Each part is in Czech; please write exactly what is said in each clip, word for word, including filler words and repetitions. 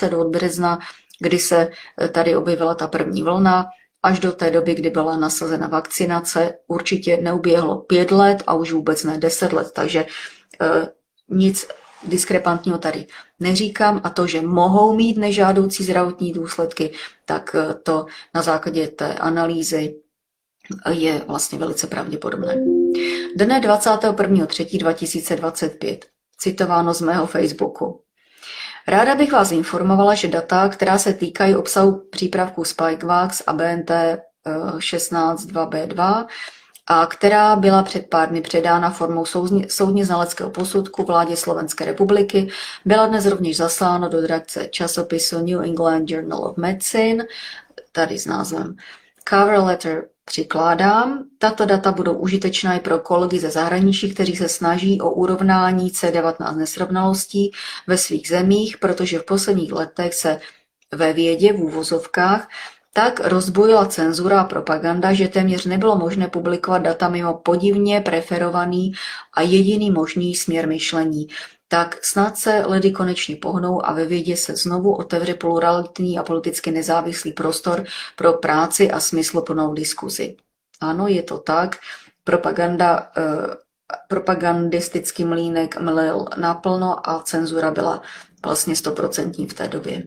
od března, kdy se tady objevila ta první vlna, až do té doby, kdy byla nasazena vakcinace, určitě neuběhlo pět let a už vůbec ne deset let, takže eh, nic diskrepantního tady neříkám a to, že mohou mít nežádoucí zdravotní důsledky, tak eh, to na základě té analýzy je vlastně velice pravděpodobné. Dne dvacátého prvního třetího dva tisíce dvacet pět, citováno z mého Facebooku. Ráda bych vás informovala, že data, která se týkají obsahu přípravků Spikevax a B N T šestnáct dva B dva, a která byla před pár dny předána formou soudně znaleckého posudku vládě Slovenské republiky, byla dnes rovněž zaslána do redakce časopisu New England Journal of Medicine, tady s názvem Cover Letter přikládám. Tato data budou užitečná i pro kolegy ze zahraničí, kteří se snaží o urovnání C devatenáct nesrovnalostí ve svých zemích, protože v posledních letech se ve vědě v úvozovkách tak rozbojila cenzura a propaganda, že téměř nebylo možné publikovat data mimo podivně preferovaný a jediný možný směr myšlení. Tak snad se lidi konečně pohnou a ve vědě se znovu otevře pluralitní a politicky nezávislý prostor pro práci a smysluplnou diskuzi. Ano, je to tak. Propaganda, eh, propagandistický mlýnek mlil naplno a cenzura byla vlastně stoprocentní v té době.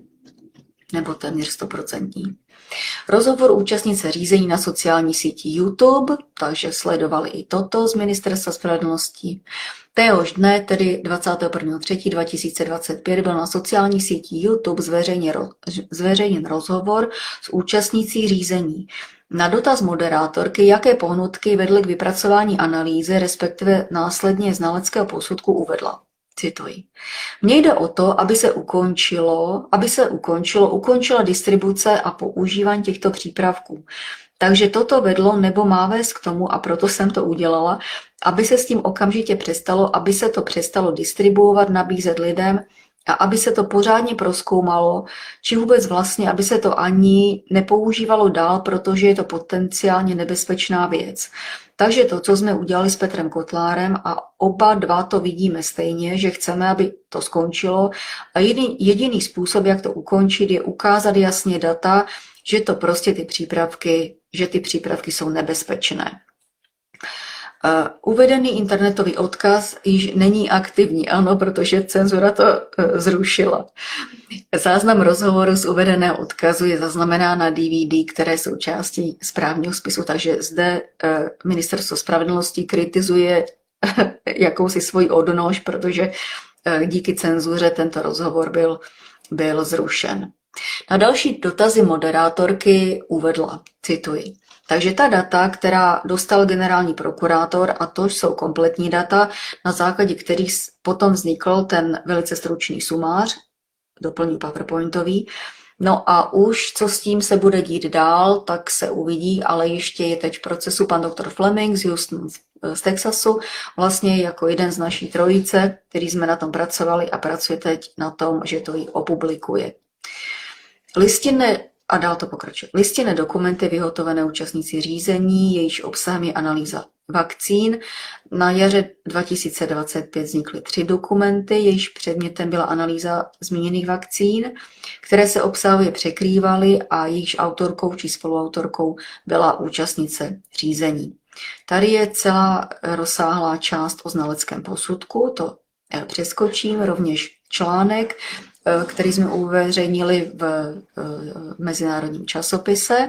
Nebo téměř stoprocentní. Rozhovor účastnice řízení na sociální síti YouTube, takže sledovali i toto z Ministerstva spravedlnosti. Téhož dne, tedy dvacátého prvního třetího dva tisíce dvacet pět, byl na sociální síti YouTube zveřejněn, zveřejněn rozhovor s účastnicí řízení. Na dotaz moderátorky, jaké pohnutky vedly k vypracování analýzy, respektive následně znaleckého posudku, uvedla. Cituji. Mně jde o to, aby se ukončilo, aby se ukončilo, ukončila distribuce a používání těchto přípravků. Takže toto vedlo nebo má vést k tomu, a proto jsem to udělala, aby se s tím okamžitě přestalo, aby se to přestalo distribuovat, nabízet lidem a aby se to pořádně prozkoumalo, či vůbec vlastně, aby se to ani nepoužívalo dál, protože je to potenciálně nebezpečná věc. Takže to, co jsme udělali s Petrem Kotlárem a oba dva to vidíme stejně, že chceme, aby to skončilo a jediný, jediný způsob, jak to ukončit, je ukázat jasně data, že to prostě ty přípravky, že ty přípravky jsou nebezpečné. Uh, uvedený internetový odkaz již není aktivní, ano, protože cenzura to uh, zrušila. Záznam rozhovoru z uvedeného odkazu je zaznamenán na D V D, které jsou součástí správního spisu, takže zde uh, Ministerstvo spravedlnosti kritizuje jakousi svoji odnož, protože uh, díky cenzuře tento rozhovor byl, byl zrušen. Na další dotazy moderátorky uvedla, cituji. Takže ta data, která dostal generální prokurátor, a to jsou kompletní data, na základě kterých potom vznikl ten velice stručný sumář, doplní PowerPointový. No a už co s tím se bude dít dál, tak se uvidí, ale ještě je teď v procesu pan doktor Fleming z Houston z Texasu, vlastně jako jeden z naší trojice, který jsme na tom pracovali a pracuje teď na tom, že to ji opublikuje. Listinné A dál to pokračuje. Listinné dokumenty vyhotovené účastníci řízení, jejíž obsahem je analýza vakcín. Na jaře dva tisíce dvacet pět vznikly tři dokumenty, jejíž předmětem byla analýza zmíněných vakcín, které se obsahově překrývaly a jejíž autorkou či spoluautorkou byla účastnice řízení. Tady je celá rozsáhlá část o znaleckém posudku, to přeskočím, rovněž článek, který jsme uveřejnili v mezinárodním časopise.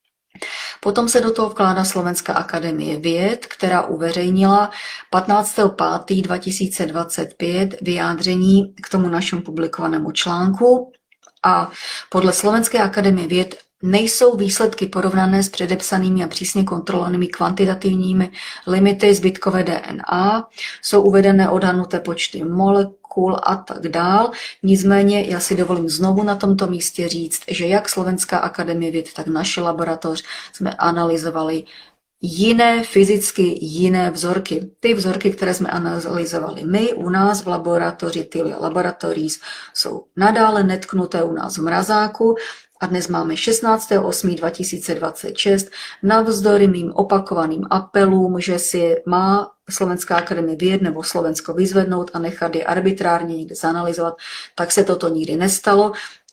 Potom se do toho vkládá Slovenská akademie věd, která uveřejnila patnáctého pátého dva tisíce dvacet pět vyjádření k tomu našemu publikovanému článku. A podle Slovenské akademie věd nejsou výsledky porovnané s předepsanými a přísně kontrolovanými kvantitativními limity zbytkové D N A, jsou uvedené odhadnuté počty molekul a tak dál. Nicméně já si dovolím znovu na tomto místě říct, že jak Slovenská akademie věd, tak naše laboratoř jsme analyzovali jiné, fyzicky jiné vzorky. Ty vzorky, které jsme analyzovali my u nás v laboratoři, ty Laboratories, jsou nadále netknuté u nás v mrazáku. A dnes máme šestnáctého osmého dva tisíce dvacet šest. Navzdory mým opakovaným apelům, že si má Slovenská akademie věd nebo Slovensko vyzvednout a nechat je arbitrárně někde zanalyzovat, tak se toto nikdy nestalo.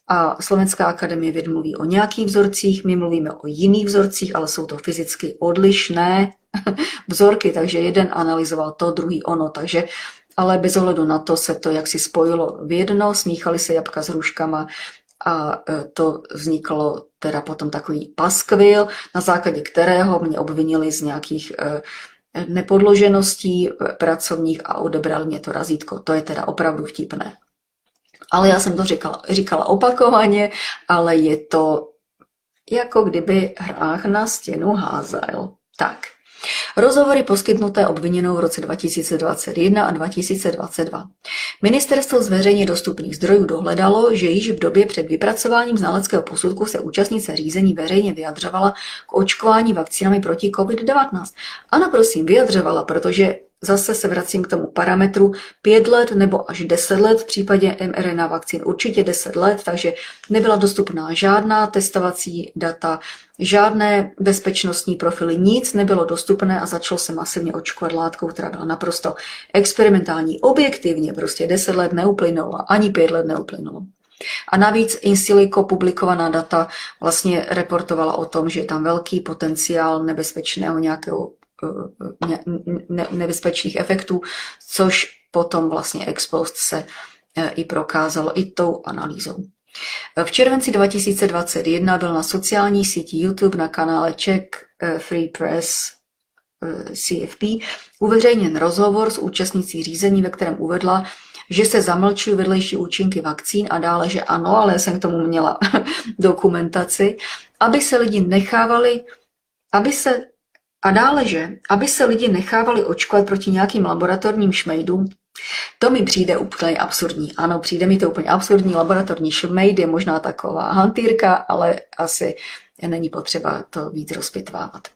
a Slovenská akademie věd mluví o nějakých vzorcích, my mluvíme o jiných vzorcích, ale jsou to fyzicky odlišné vzorky, takže jeden analyzoval to, druhý ono, takže ale bez ohledu na to se to jaksi spojilo v jedno, smíchali se jabka s hruškama a to vzniklo teda potom takový paskvil, na základě kterého mě obvinili z nějakých nepodložeností pracovních a odebrali mě to razítko. To je teda opravdu vtipné. Ale já jsem to říkala, říkala opakovaně, ale je to jako kdyby hrách na stěnu házel. Tak. Rozhovory poskytnuté obviněnou v roce dva tisíce dvacet jedna a dva tisíce dvacet dva. Ministerstvo z veřejně dostupných zdrojů dohledalo, že již v době před vypracováním znaleckého posudku se účastnice řízení veřejně vyjadřovala k očkování vakcínami proti COVID devatenáct. Ano, prosím, vyjadřovala, protože zase se vracím k tomu parametru pět let nebo až deset let, v případě mRNA vakcín určitě deset let, takže nebyla dostupná žádná testovací data, žádné bezpečnostní profily, nic nebylo dostupné a začalo se masivně očkovat látkou, která byla naprosto experimentální. Objektivně prostě deset let neuplynulo, ani pět let neuplynulo. A navíc in silico publikovaná data vlastně reportovala o tom, že je tam velký potenciál nebezpečného nějakého ne, ne, nebezpečných efektů, což potom vlastně Exposed se i prokázalo i tou analýzou. V červenci dva tisíce dvacet jedna byl na sociální síti YouTube na kanále Czech Free Press C F P uveřejněn rozhovor s účastnicí řízení, ve kterém uvedla, že se zamlčují vedlejší účinky vakcín a dále, že ano, ale jsem k tomu měla dokumentaci, aby se lidi nechávali, aby se a dále, že aby se lidi nechávali očkovat proti nějakým laboratorním šmejdům, to mi přijde úplně absurdní. Ano, přijde mi to úplně absurdní. Laboratorní šmejd je možná taková hantýrka, ale asi není potřeba to víc rozpitvávat.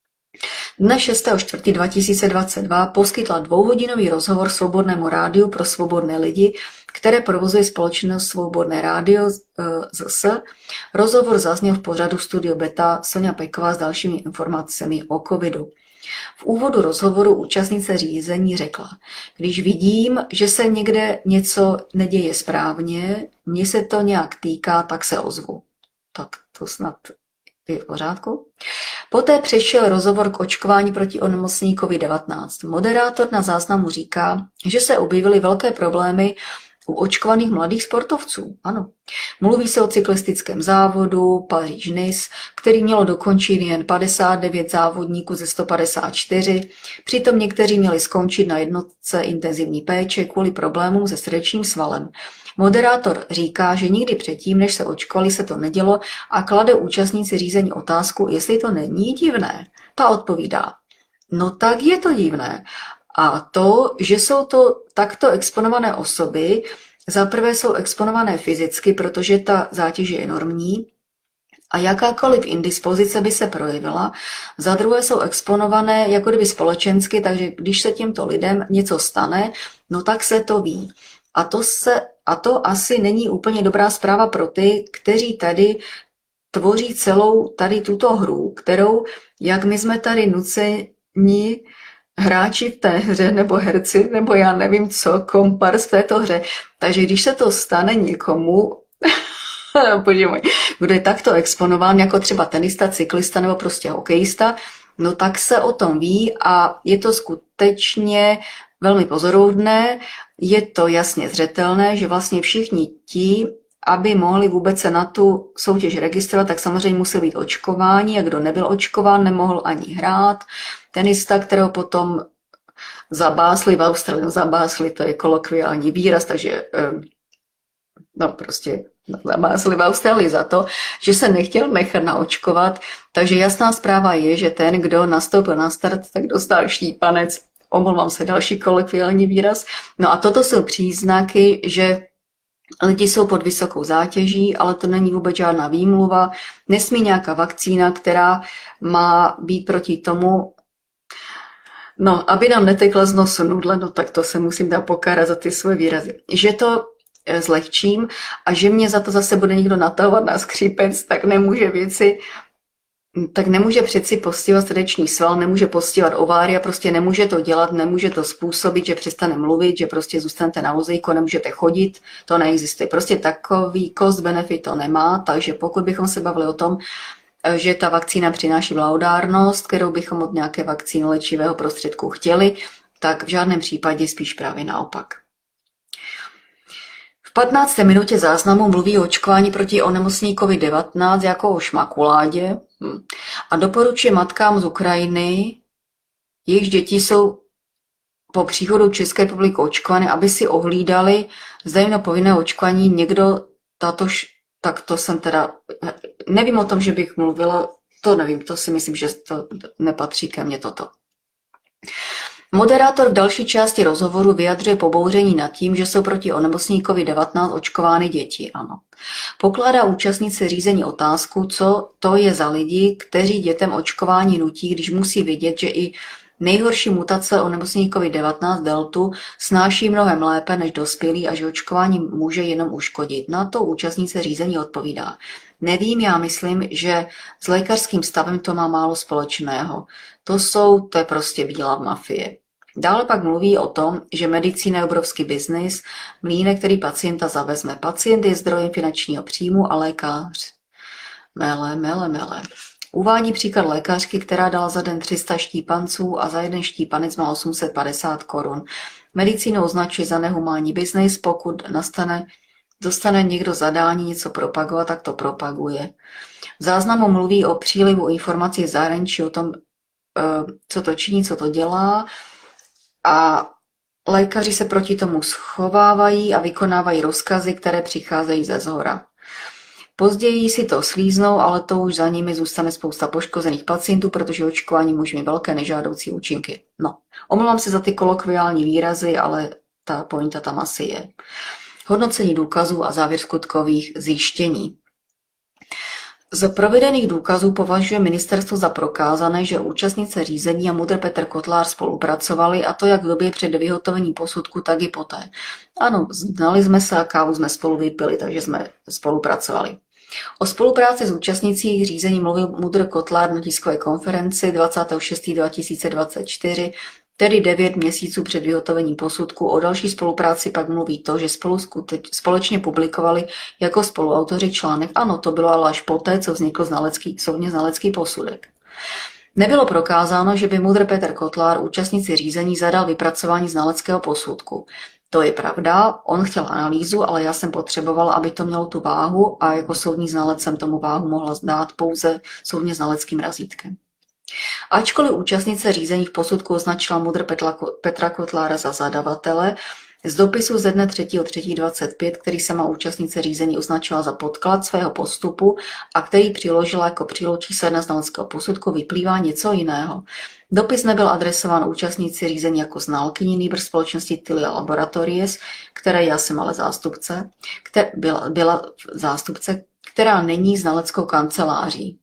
Dne šestého čtvrtého dva tisíce dvacet dva poskytla dvouhodinový rozhovor Svobodnému rádiu pro svobodné lidi, které provozuje společnost Svobodné rádio Z S. Rozhovor zazněl v pořadu Studio Beta Sonja Peková s dalšími informacemi o covidu. V úvodu rozhovoru účastnice řízení řekla, když vidím, že se někde něco neděje správně, mně se to nějak týká, tak se ozvu. Tak to snad je v pořádku. Poté přešel rozhovor k očkování proti onemocnění COVID devatenáct. Moderátor na záznamu říká, že se objevily velké problémy u očkovaných mladých sportovců. Ano. Mluví se o cyklistickém závodu Paříž-Nice, který mělo dokončit jen padesát devět závodníků ze sto padesát čtyři. Přitom někteří měli skončit na jednotce intenzivní péče kvůli problémům se srdečním svalem. Moderátor říká, že nikdy předtím, než se očkovali, se to nedělo a klade účastníci řízení otázku, jestli to není divné. Ta odpovídá, no tak je to divné. A to, že jsou to takto exponované osoby, zaprvé jsou exponované fyzicky, protože ta zátěž je enormní a jakákoliv indispozice by se projevila. Za druhé jsou exponované jako kdyby společensky, takže když se těmto lidem něco stane, no tak se to ví. A to, se, a to asi není úplně dobrá zpráva pro ty, kteří tady tvoří celou tady tuto hru, kterou, jak my jsme tady nuceni hráči v té hře, nebo herci, nebo já nevím co, kompars v této hře. Takže když se to stane někomu, podívej, kdo je takto exponován, jako třeba tenista, cyklista nebo prostě hokejista, no tak se o tom ví a je to skutečně velmi pozoruhodné, je to jasně zřetelné, že vlastně všichni ti, aby mohli vůbec se na tu soutěž registrovat, tak samozřejmě musel být očkování a kdo nebyl očkován, nemohl ani hrát. Tenista, kterého potom zabásli v Austrálii, no zabásli, to je kolokviální výraz, takže no prostě zabásli v Austrálii za to, že se nechtěl nechat naočkovat, takže jasná zpráva je, že ten, kdo nastoupil na start, tak dostal štípanec, omlouvám se, další kolokviální výraz. No a toto jsou příznaky, že lidi jsou pod vysokou zátěží, ale to není vůbec žádná výmluva. Nesmí nějaká vakcína, která má být proti tomu, no, aby nám netekla z nosu nudle, no tak to se musím dát pokárat za ty svoje výrazy. Že to zlehčím a že mě za to zase bude někdo natahovat na skřípec, tak nemůže věci tak nemůže přeci postihovat srdeční sval, nemůže postihovat ovária, prostě nemůže to dělat, nemůže to způsobit, že přestane mluvit, že prostě zůstanete na vozejku, nemůžete chodit, to neexistuje. Prostě takový cost benefit to nemá, takže pokud bychom se bavili o tom, že ta vakcína přináší blahodárnost, kterou bychom od nějaké vakcíny léčivého prostředku chtěli, tak v žádném případě spíš právě naopak. V patnácté minutě záznamu mluví o očkování proti onemocnění covid devatenáct jako o šmakuládě a doporučuje matkám z Ukrajiny, jejichž děti jsou po příchodu České republiky očkované, aby si ohlídali, zda jim na povinné očkování někdo tatož, tak to jsem teda, nevím o tom, že bych mluvila, to nevím, to si myslím, že to nepatří ke mně toto. Moderátor v další části rozhovoru vyjadřuje pobouření nad tím, že jsou proti onemocnění covid devatenáct očkovány děti. Ano. Pokládá účastnice řízení otázku, co to je za lidi, kteří dětem očkování nutí, když musí vědět, že i nejhorší mutace onemocnění covid devatenáct deltu snáší mnohem lépe než dospělí a že očkování může jenom uškodit. Na to účastnice řízení odpovídá. Nevím, já myslím, že s lékařským stavem to má málo společného. To jsou, to je prostě bílá mafie. Dále pak mluví o tom, že medicína je obrovský biznis, mlýnek, který pacienta zavezme. Pacient je zdrojem finančního příjmu a lékař. Mele, mele, mele. Uvádí příklad lékařky, která dala za den tři sta štípanců a za jeden štípanec má osm set padesát korun. Medicínu označuje za nehumánní biznis, pokud nastane, dostane někdo zadání něco propagovat, tak to propaguje. V záznamu mluví o přílivu informací z zahraničí o tom, co to činí, co to dělá a lékaři se proti tomu schovávají a vykonávají rozkazy, které přicházejí ze zhora. Později si to slíznou, ale to už za nimi zůstane spousta poškozených pacientů, protože očkování může mít velké nežádoucí účinky. No, omlouvám se za ty kolokviální výrazy, ale ta pointa tam asi je. Hodnocení důkazů a závěr skutkových zjištění. Z provedených důkazů považuje ministerstvo za prokázané, že účastnice řízení a MUDr. Petr Kotlár spolupracovali, a to jak v době před vyhotovením posudku, tak i poté. Ano, znali jsme se a kávu jsme spolu vypili, takže jsme spolupracovali. O spolupráci s účastnicí řízení mluvil MUDr. Kotlár na tiskové konferenci dvacátého šestého dva tisíce dvacet čtyři, tedy devět měsíců před vyhotovením posudku. O další spolupráci pak mluví to, že spolu skuteč, společně publikovali jako spoluautoři článek. Ano, to bylo ale až poté, co vznikl znalecký, soudně znalecký posudek. Nebylo prokázáno, že by MUDr. Petr Kotlár účastnici řízení zadal vypracování znaleckého posudku. To je pravda, on chtěl analýzu, ale já jsem potřebovala, aby to mělo tu váhu a jako soudní znalec jsem tomu váhu mohla dát pouze soudně znaleckým razítkem. Ačkoliv účastnice řízení v posudku označila MUDr. Petra Kotlára za zadavatele, z dopisu ze dne třetího třetího dvacet pět, který se má účastnice řízení označila za podklad svého postupu a který přiložila jako přílohu číslo jedna znaleckého posudku, vyplývá něco jiného. Dopis nebyl adresován účastnici řízení jako znalkyni, nýbrž společnosti Tilia Laboratories, které já jsem ale zástupce, která byla, byla zástupce, která není znaleckou kanceláří.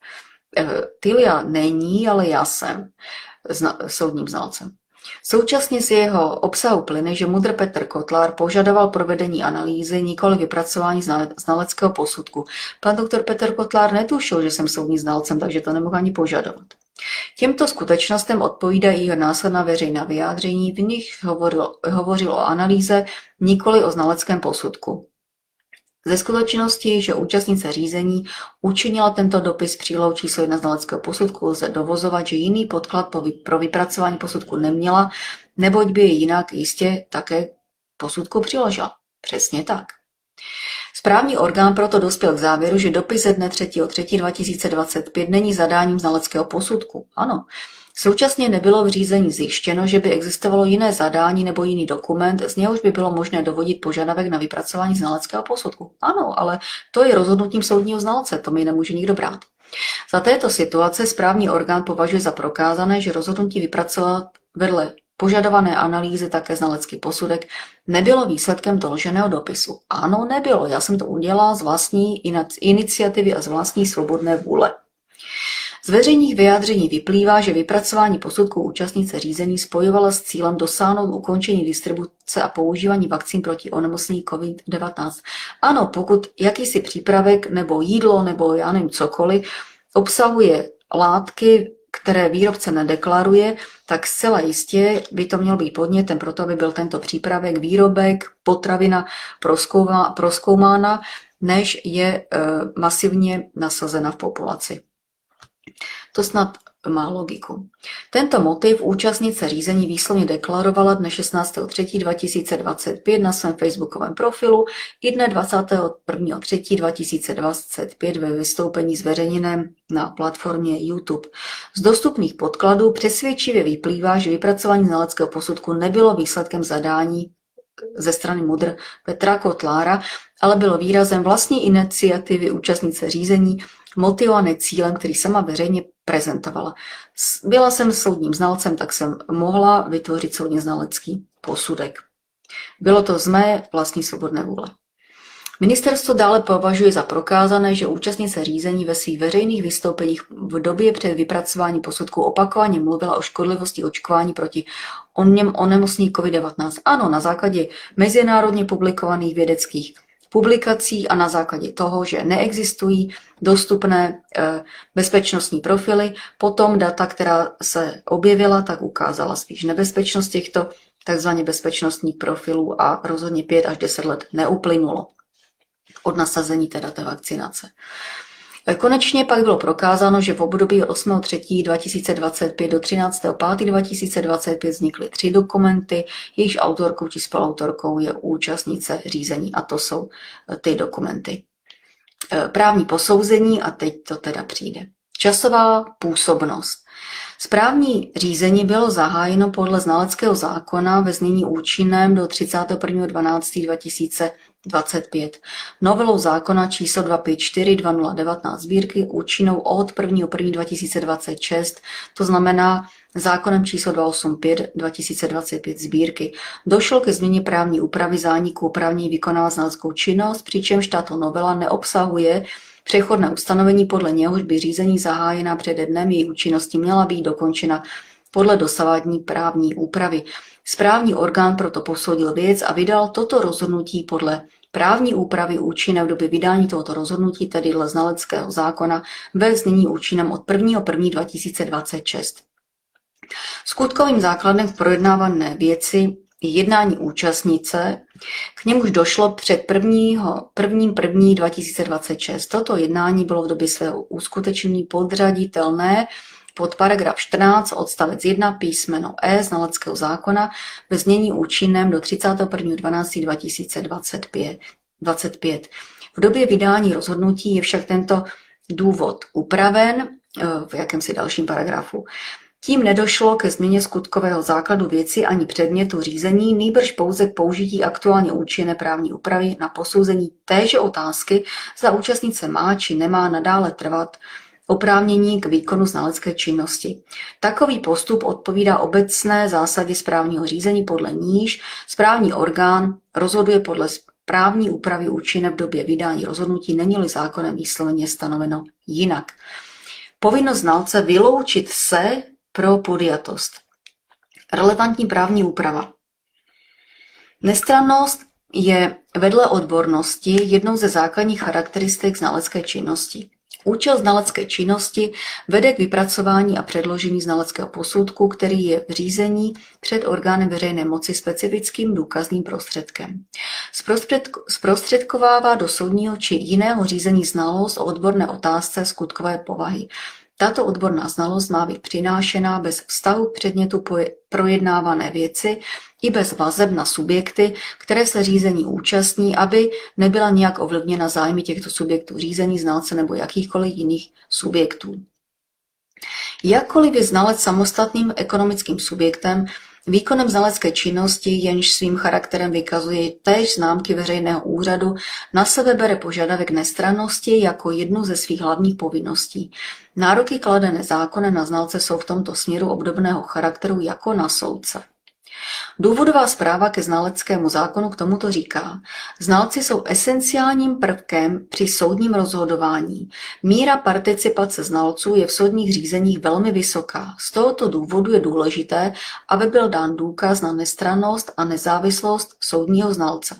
Tilia není, ale já jsem zna, soudním znalcem. Současně z jeho obsahu plyne, že MUDr. Petr Kotlár požadoval provedení analýzy, nikoli vypracování znaleckého posudku. Pan doktor Petr Kotlár netušil, že jsem soudním znalcem, takže to nemohl ani požadovat. Těmto skutečnostem odpovídá i jeho následná veřejná vyjádření, v nich hovoril, hovořil o analýze, nikoli o znaleckém posudku. Ze skutečnosti, že účastnice řízení učinila tento dopis přílohou číslo jedna znaleckého posudku, lze dovozovat, že jiný podklad pro vypracování posudku neměla, neboť by je jinak jistě také posudku přiložila. Přesně tak. Správní orgán proto dospěl k závěru, že dopis ze dne třetího třetího dva tisíce dvacet pět není zadáním znaleckého posudku. Ano. Současně nebylo v řízení zjištěno, že by existovalo jiné zadání nebo jiný dokument, z něhož by bylo možné dovodit požadavek na vypracování znaleckého posudku. Ano, ale to je rozhodnutím soudního znalce, to mi nemůže nikdo brát. Za této situace správní orgán považuje za prokázané, že rozhodnutí vypracovat vedle požadované analýzy také znalecký posudek nebylo výsledkem doloženého dopisu. Ano, nebylo, já jsem to udělala z vlastní iniciativy a z vlastní svobodné vůle. Z veřejných vyjádření vyplývá, že vypracování posudku účastnice řízení spojovala s cílem dosáhnout ukončení distribuce a používání vakcín proti onemocnění covid devatenáct. Ano, pokud jakýsi přípravek nebo jídlo nebo já nevím cokoliv obsahuje látky, které výrobce nedeklaruje, tak zcela jistě by to mělo být podnětem pro to, aby byl tento přípravek, výrobek, potravina prozkoumána, než je masivně nasazena v populaci. To snad má logiku. Tento motiv účastnice řízení výslovně deklarovala dne šestnáctého třetího dva tisíce dvacet pět na svém facebookovém profilu i dne dvacátého prvního třetího dva tisíce dvacet pět ve vystoupení zveřejněném na platformě YouTube. Z dostupných podkladů přesvědčivě vyplývá, že vypracování znaleckého posudku nebylo výsledkem zadání ze strany MUDr. Petra Kotlára, ale bylo výrazem vlastní iniciativy účastnice řízení, motivované cílem, který sama veřejně prezentovala. Byla jsem soudním znalcem, tak jsem mohla vytvořit soudně znalecký posudek. Bylo to z mé vlastní svobodné vůle. Ministerstvo dále považuje za prokázané, že účastnice řízení ve svých veřejných vystoupeních v době před vypracováním posudku opakovaně mluvila o škodlivosti očkování proti oněm onemocnění COVID devatenáct. Ano, na základě mezinárodně publikovaných vědeckých publikací a na základě toho, že neexistují dostupné bezpečnostní profily. Potom data, která se objevila, tak ukázala spíš nebezpečnost těchto takzvaně bezpečnostních profilů a rozhodně pět až deset let neuplynulo od nasazení teda té vakcinace. Konečně pak bylo prokázáno, že v období od osmého třetího dva tisíce dvacet pět do třináctého pátého dva tisíce dvacet pět vznikly tři dokumenty, jejichž autorkou či spoluautorkou je účastnice řízení a to jsou ty dokumenty. Právní posouzení a teď to teda přijde. Časová působnost. Správní řízení bylo zahájeno podle znaleckého zákona ve znění účinném do třicátého prvního dvanáctého dva tisíce dvacet pět. Novelou zákona číslo dvě pět čtyři dva nula jedna devět sbírky účinnou od prvního prvního dva tisíce dvacet šest, to znamená zákonem číslo dvě osm pět dva tisíce dvacet pět sbírky. Došlo ke změně právní úpravy zániku oprávnění vykonávat znaleckou činnost, přičemž tato novela neobsahuje přechodné ustanovení, podle něhož by řízení zahájená přede dnem její účinnosti měla být dokončena podle dosavadní právní úpravy. Správní orgán proto posoudil věc a vydal toto rozhodnutí podle právní úpravy účinné v době vydání tohoto rozhodnutí, tedy dle znaleckého zákona, ve znění účinném od prvního prvního dva tisíce dvacet šest. Skutkovým základem v projednávané věci je jednání účastnice, k němuž došlo před prvního prvním prvním dva tisíce dvacet šest. Toto jednání bylo v době svého uskutečnění podřaditelné pod paragraf čtrnáct odstavec jedna písmeno E znaleckého zákona ve znění účinném do třicátého prvního dvanáctého dva tisíce dvacet pět. V době vydání rozhodnutí je však tento důvod upraven v jakémsi dalším paragrafu. Tím nedošlo ke změně skutkového základu věci ani předmětu řízení, nýbrž pouze k použití aktuálně účinné právní úpravy na posouzení téže otázky, zda účastnice má či nemá nadále trvat oprávnění k výkonu znalecké činnosti. Takový postup odpovídá obecné zásadě správního řízení, podle níž správní orgán rozhoduje podle právní úpravy účinné v době vydání rozhodnutí, není-li zákonem výslovně stanoveno jinak. Povinnost znalce vyloučit se pro podjatost. Relevantní právní úprava. Nestrannost je vedle odbornosti jednou ze základních charakteristik znalecké činnosti. Účel znalecké činnosti vede k vypracování a předložení znaleckého posudku, který je v řízení před orgánem veřejné moci specifickým důkazným prostředkem. Zprostředkovává do soudního či jiného řízení znalost o odborné otázce skutkové povahy. Tato odborná znalost má být přinášená bez vztahu k předmětu projednávané věci i bez vazeb na subjekty, které se řízení účastní, aby nebyla nijak ovlivněna zájmy těchto subjektů řízení, znalce nebo jakýchkoliv jiných subjektů. Jakkoliv je znalec samostatným ekonomickým subjektem, výkonem znalecké činnosti, jenž svým charakterem vykazuje též známky veřejného úřadu, na sebe bere požadavek nestrannosti jako jednu ze svých hlavních povinností. Nároky kladené zákonem na znalce jsou v tomto směru obdobného charakteru jako na soudce. Důvodová zpráva ke znaleckému zákonu k tomuto říká: znalci jsou esenciálním prvkem při soudním rozhodování. Míra participace znalců je v soudních řízeních velmi vysoká. Z tohoto důvodu je důležité, aby byl dán důkaz na nestrannost a nezávislost soudního znalce.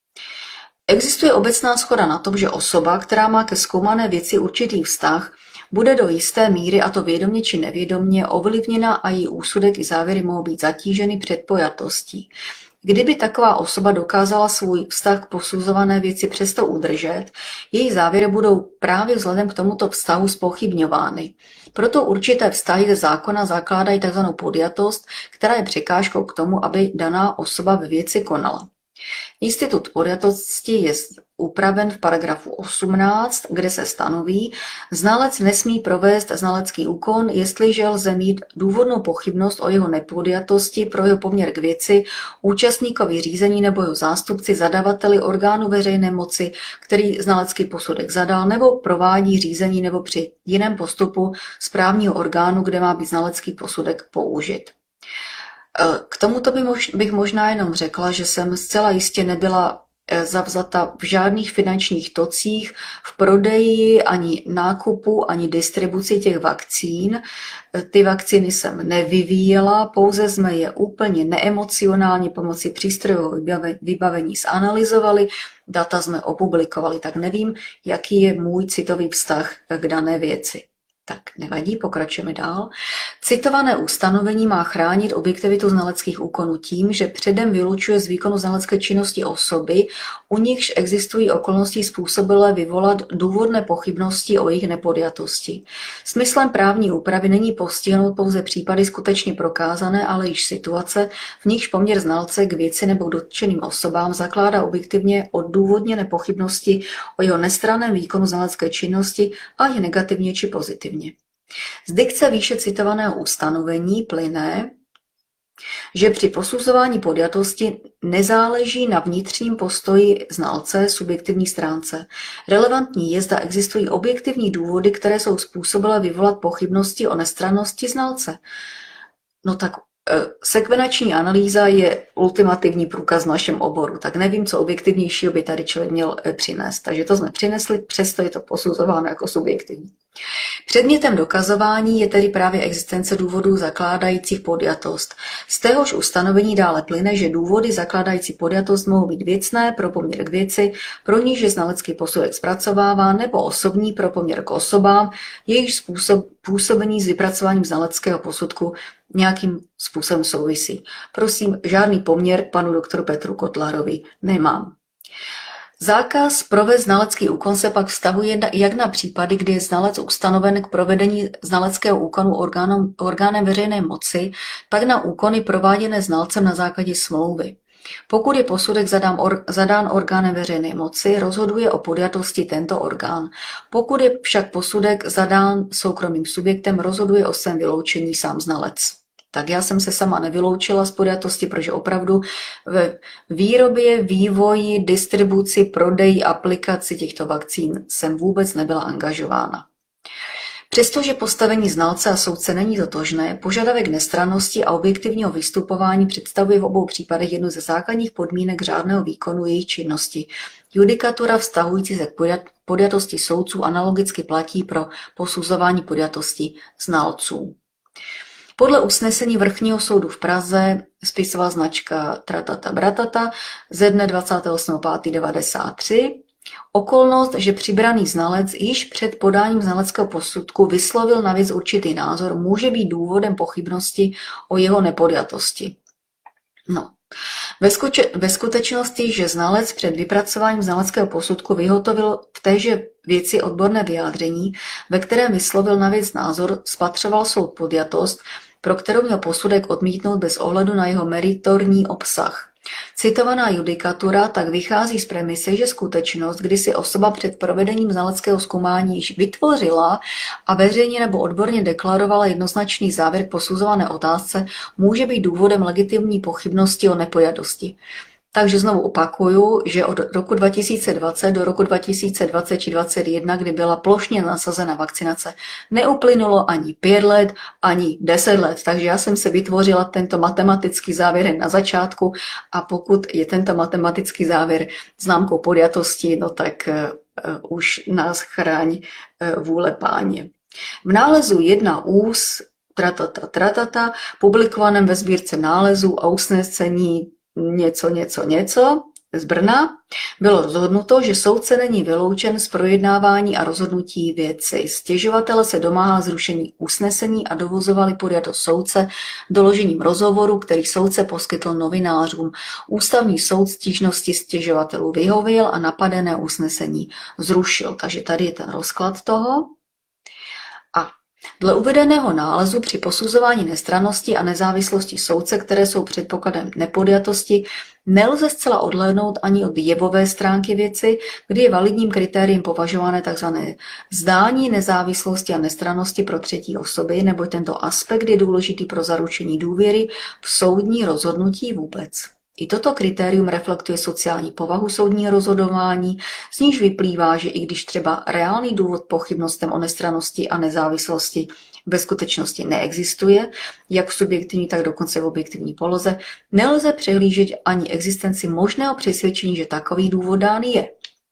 Existuje obecná shoda na tom, že osoba, která má ke zkoumané věci určitý vztah, bude do jisté míry, a to vědomě či nevědomě, ovlivněna a její úsudek i závěry mohou být zatíženy předpojatostí. Kdyby taková osoba dokázala svůj vztah k posuzované věci přesto udržet, její závěry budou právě vzhledem k tomuto vztahu zpochybňovány. Proto určité vztahy ze zákona zakládají tzv. Podjatost, která je překážkou k tomu, aby daná osoba ve věci konala. Institut podjatosti je upraven v paragrafu osmnáct, kde se stanoví, znalec nesmí provést znalecký úkon, jestliže lze mít důvodnou pochybnost o jeho nepodjatosti pro jeho poměr k věci, účastníkovi řízení nebo jeho zástupci, zadavateli orgánu veřejné moci, který znalecký posudek zadal, nebo provádí řízení nebo při jiném postupu správního orgánu, kde má být znalecký posudek použit. K tomuto bych možná jenom řekla, že jsem zcela jistě nebyla zavzata v žádných finančních tocích, v prodeji, ani nákupu, ani distribuci těch vakcín. Ty vakcíny jsem nevyvíjela, pouze jsme je úplně neemocionálně pomocí přístrojového vybavení zanalyzovali, data jsme opublikovali, tak nevím, jaký je můj citový vztah k dané věci. Tak nevadí, pokračujeme dál. Citované ustanovení má chránit objektivitu znaleckých úkonů tím, že předem vylučuje z výkonu znalecké činnosti osoby, u nichž existují okolnosti způsobilé vyvolat důvodné pochybnosti o jejich nepodjatosti. Smyslem právní úpravy není postihnout pouze případy skutečně prokázané, ale již situace, v nichž poměr znalce k věci nebo dotčeným osobám zakládá objektivně odůvodněné pochybnosti o jeho nestranném výkonu znalecké činnosti a je negativně či pozitivně. Z dikce výše citovaného ustanovení plyne, že při posuzování podjatosti nezáleží na vnitřním postoji znalce, subjektivní stránce. Relevantní je, zda existují objektivní důvody, které jsou způsobilé vyvolat pochybnosti o nestrannosti znalce. No tak sekvenační analýza je ultimativní průkaz v našem oboru, tak nevím, co objektivnějšího by tady člověk měl přinést. Takže to jsme přinesli, přesto je to posuzováno jako subjektivní. Předmětem dokazování je tedy právě existence důvodů zakládajících podjatost. Z téhož ustanovení dále plyne, že důvody zakládající podjatost mohou být věcné pro poměr k věci, pro níž je znalecký posudek zpracovává, nebo osobní pro poměr k osobám, jejichž způsob působení s vypracováním znaleckého posudku nějakým způsobem souvisí. Prosím, žádný poměr k panu doktoru Petru Kotlarovi nemám. Zákaz provést znalecký úkon se pak vztahuje jak na případy, kdy je znalec ustanoven k provedení znaleckého úkonu orgánem, orgánem veřejné moci, tak na úkony prováděné znalcem na základě smlouvy. Pokud je posudek zadán, or, zadán orgánem veřejné moci, rozhoduje o podjatosti tento orgán. Pokud je však posudek zadán soukromým subjektem, rozhoduje o svém vyloučení sám znalec. Tak já jsem se sama nevyloučila z podjatosti, protože opravdu ve výrobě, vývoji, distribuci, prodeji, aplikaci těchto vakcín jsem vůbec nebyla angažována. Přestože postavení znalce a soudce není totožné, požadavek nestrannosti a objektivního vystupování představuje v obou případech jednu ze základních podmínek řádného výkonu jejich činnosti. Judikatura vztahující se k podjatosti soudců analogicky platí pro posuzování podjatosti znalců. Podle usnesení Vrchního soudu v Praze, spisová značka Tratata Bratata ze dne dvacátého osmého pátého devadesát tři, okolnost, že přibraný znalec již před podáním znaleckého posudku vyslovil na věc určitý názor, může být důvodem pochybnosti o jeho nepodjatosti. No. Ve, skuče, ve skutečnosti, že znalec před vypracováním znaleckého posudku vyhotovil v téže věci odborné vyjádření, ve kterém vyslovil na věc názor, spatřoval soud podjatost, pro kterou měl posudek odmítnout bez ohledu na jeho meritorní obsah. Citovaná judikatura tak vychází z premise, že skutečnost, kdy si osoba před provedením znaleckého zkoumání již vytvořila a veřejně nebo odborně deklarovala jednoznačný závěr k posuzované otázce, může být důvodem legitimní pochybnosti o nepodjatosti. Takže znovu opakuju, že od roku dva tisíce dvacet do roku dva tisíce dvacet či dvacet jedna, kdy byla plošně nasazena vakcinace, neuplynulo ani pět let, ani deset let. Takže já jsem se vytvořila tento matematický závěr na začátku a pokud je tento matematický závěr známkou podjatosti, no tak uh, už nás chráň uh, vůle páně. V nálezu jedna ús tratata tratata, publikovaném ve sbírce nálezů a usnesení něco, něco, něco, z Brna bylo rozhodnuto, že soudce není vyloučen z projednávání a rozhodnutí věci. Stěžovatel se domáhal zrušení usnesení a dovozovali podjatost soudce doložením rozhovoru, který soudce poskytl novinářům. Ústavní soud stížnosti stěžovatelů vyhověl a napadené usnesení zrušil. Takže tady je ten rozklad toho. A dle uvedeného nálezu při posuzování nestrannosti a nezávislosti soudce, které jsou předpokladem nepodjatosti, nelze zcela odhlédnout ani od jevové stránky věci, kdy je validním kritériem považované tzv. Zdání nezávislosti a nestrannosti pro třetí osoby, nebo tento aspekt je důležitý pro zaručení důvěry v soudní rozhodnutí vůbec. I toto kritérium reflektuje sociální povahu soudního rozhodování, z níž vyplývá, že i když třeba reálný důvod pochybnostem o nestrannosti a nezávislosti ve skutečnosti neexistuje, jak v subjektivní, tak dokonce v objektivní poloze, nelze přehlížet ani existenci možného přesvědčení, že takový důvod dán je.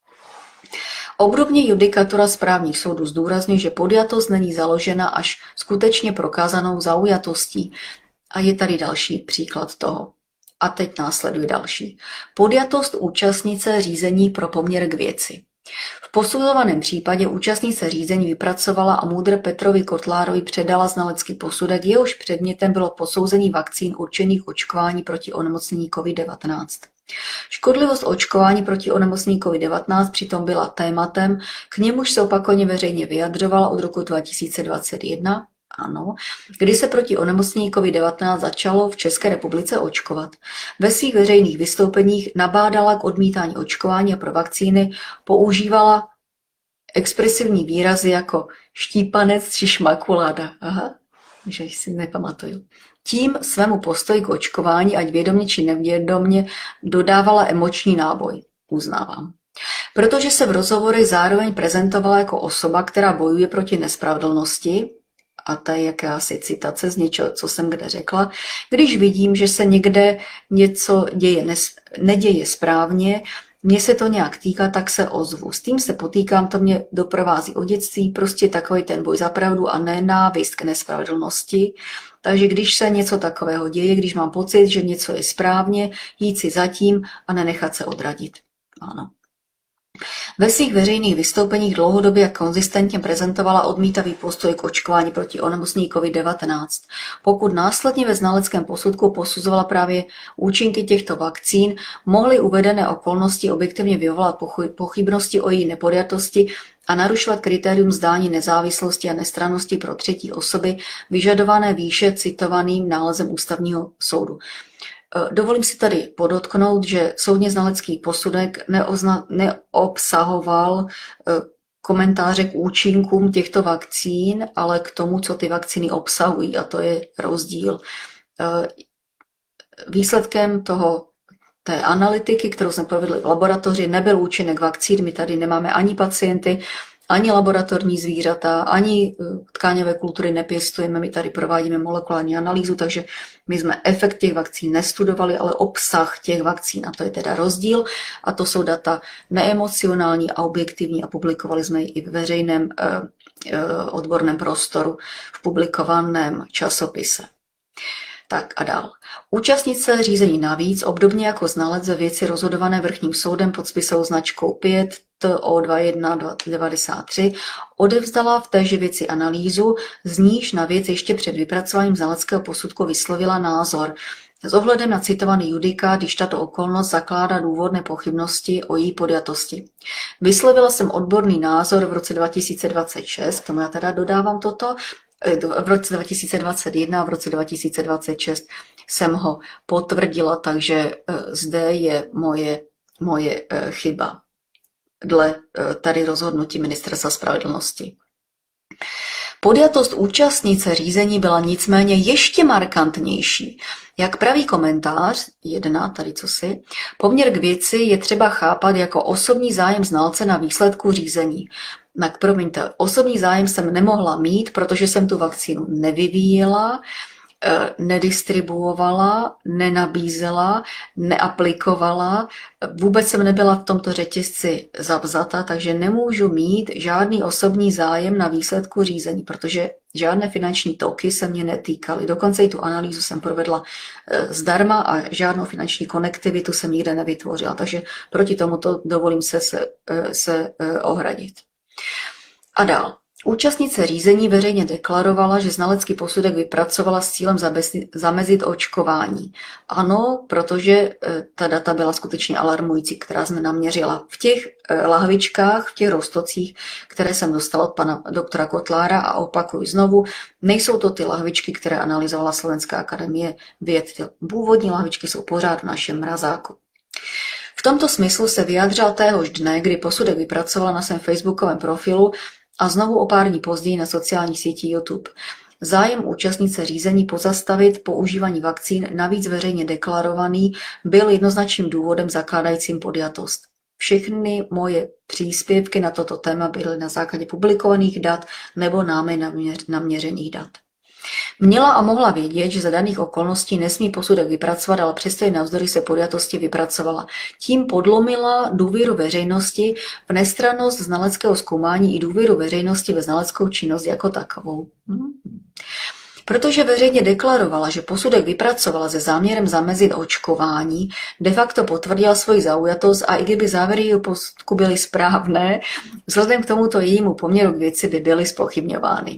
Obdobně judikatura správních soudů zdůrazňuje, že podjatost není založena až skutečně prokázanou zaujatostí. A je tady další příklad toho. A teď následuje další. Podjatost účastnice řízení pro poměr k věci. V posuzovaném případě účastnice řízení vypracovala a MUDr. Petrovi Kotlárovi předala znalecký posudek, jehož předmětem bylo posouzení vakcín určených očkování proti onemocnění covid devatenáct. Škodlivost očkování proti onemocnění covid devatenáct přitom byla tématem, k němuž se opakovaně veřejně vyjadřovala od roku dva tisíce dvacet jedna, ano, kdy se proti onemocnění covid devatenáct začalo v České republice očkovat. Ve svých veřejných vystoupeních nabádala k odmítání očkování a pro vakcíny používala expresivní výrazy jako štípanec či šmakuláda. Aha, že si nepamatuju. Tím svému postoji k očkování, ať vědomě či nevědomě, dodávala emoční náboj. Uznávám. Protože se v rozhovorech zároveň prezentovala jako osoba, která bojuje proti nespravedlnosti, a to je jakási citace z něčeho, co jsem kde řekla, když vidím, že se někde něco děje, neděje správně, mně se to nějak týká, tak se ozvu. S tím se potýkám, to mě doprovází od dětství, prostě takový ten boj za pravdu a nenávist k nespravedlnosti. Takže když se něco takového děje, když mám pocit, že něco je správně, jít si zatím a nenechat se odradit. Ano. Ve svých veřejných vystoupeních dlouhodobě a konzistentně prezentovala odmítavý postoj k očkování proti onemocnění covid devatenáct. Pokud následně ve znaleckém posudku posuzovala právě účinky těchto vakcín, mohly uvedené okolnosti objektivně vyvolat pochybnosti o její nepodjatosti a narušovat kritérium zdání nezávislosti a nestrannosti pro třetí osoby vyžadované výše citovaným nálezem Ústavního soudu. Dovolím si tady podotknout, že soudně znalecký posudek neozna, neobsahoval komentáře k účinkům těchto vakcín, ale k tomu, co ty vakcíny obsahují, a to je rozdíl. Výsledkem toho, té analytiky, kterou jsme provedli v laboratoři, nebyl účinek vakcín. My tady nemáme ani pacienty, ani laboratorní zvířata, ani tkáňové kultury nepěstujeme, my tady provádíme molekulární analýzu, takže my jsme efekt těch vakcín nestudovali, ale obsah těch vakcín, a to je teda rozdíl, a to jsou data neemocionální a objektivní a publikovali jsme ji i v veřejném eh, odborném prostoru v publikovaném časopise. Tak a dál. Účastnice řízení navíc, obdobně jako znalec ve věci rozhodované vrchním soudem pod spisovou značkou pět T O dva jedna devadesát tři, odevzdala v téže věci analýzu, z níž na věc ještě před vypracováním znaleckého posudku vyslovila názor. S ohledem na citovaný judikát, když tato okolnost zakládá důvodné pochybnosti o její podjatosti. Vyslovila jsem odborný názor v roce dva tisíce dvacet šest, k tomu já teda dodávám toto, v roce dva tisíce dvacet jedna a v roce dva tisíce dvacet šest jsem ho potvrdila, takže zde je moje, moje chyba dle tady rozhodnutí Ministerstva spravedlnosti. Podjatost účastnice řízení byla nicméně ještě markantnější. Jak praví komentář, jedna, tady co si, poměr k věci je třeba chápat jako osobní zájem znalce na výsledku řízení. Tak promiňte, osobní zájem jsem nemohla mít, protože jsem tu vakcínu nevyvíjela nedistribuovala, nenabízela, neaplikovala. Vůbec jsem nebyla v tomto řetězci zavzata, takže nemůžu mít žádný osobní zájem na výsledku řízení, protože žádné finanční toky se mě netýkaly. Dokonce i tu analýzu jsem provedla zdarma a žádnou finanční konektivitu jsem nikde nevytvořila. Takže proti tomuto dovolím se, se, se ohradit. A dál. Účastnice řízení veřejně deklarovala, že znalecký posudek vypracovala s cílem zamezit očkování. Ano, protože ta data byla skutečně alarmující, která jsme naměřila. V těch lahvičkách, v těch roztocích, které jsem dostala od pana doktora Kotlára, a opakuju znovu, nejsou to ty lahvičky, které analyzovala Slovenská akademie věd. Ty původní lahvičky jsou pořád v našem mrazáku. V tomto smyslu se vyjádřila téhož dne, kdy posudek vypracovala na svém facebookovém profilu, a znovu o pár dní později na sociální síti YouTube. Zájem účastnice řízení pozastavit používání vakcín, navíc veřejně deklarovaný, byl jednoznačným důvodem zakládajícím podjatost. Všechny moje příspěvky na toto téma byly na základě publikovaných dat nebo námi naměřených dat. Měla a mohla vědět, že za daných okolností nesmí posudek vypracovat, ale přesto ji navzdory se podjatosti vypracovala. Tím podlomila důvěru veřejnosti v nestrannost znaleckého zkoumání i důvěru veřejnosti ve znaleckou činnost jako takovou. Hmm. Protože veřejně deklarovala, že posudek vypracovala se záměrem zamezit očkování, de facto potvrdila svoji zaujatost a i kdyby závěry jejího posudku byly správné, vzhledem k tomuto jejímu poměru k věci by byly zpochybňovány.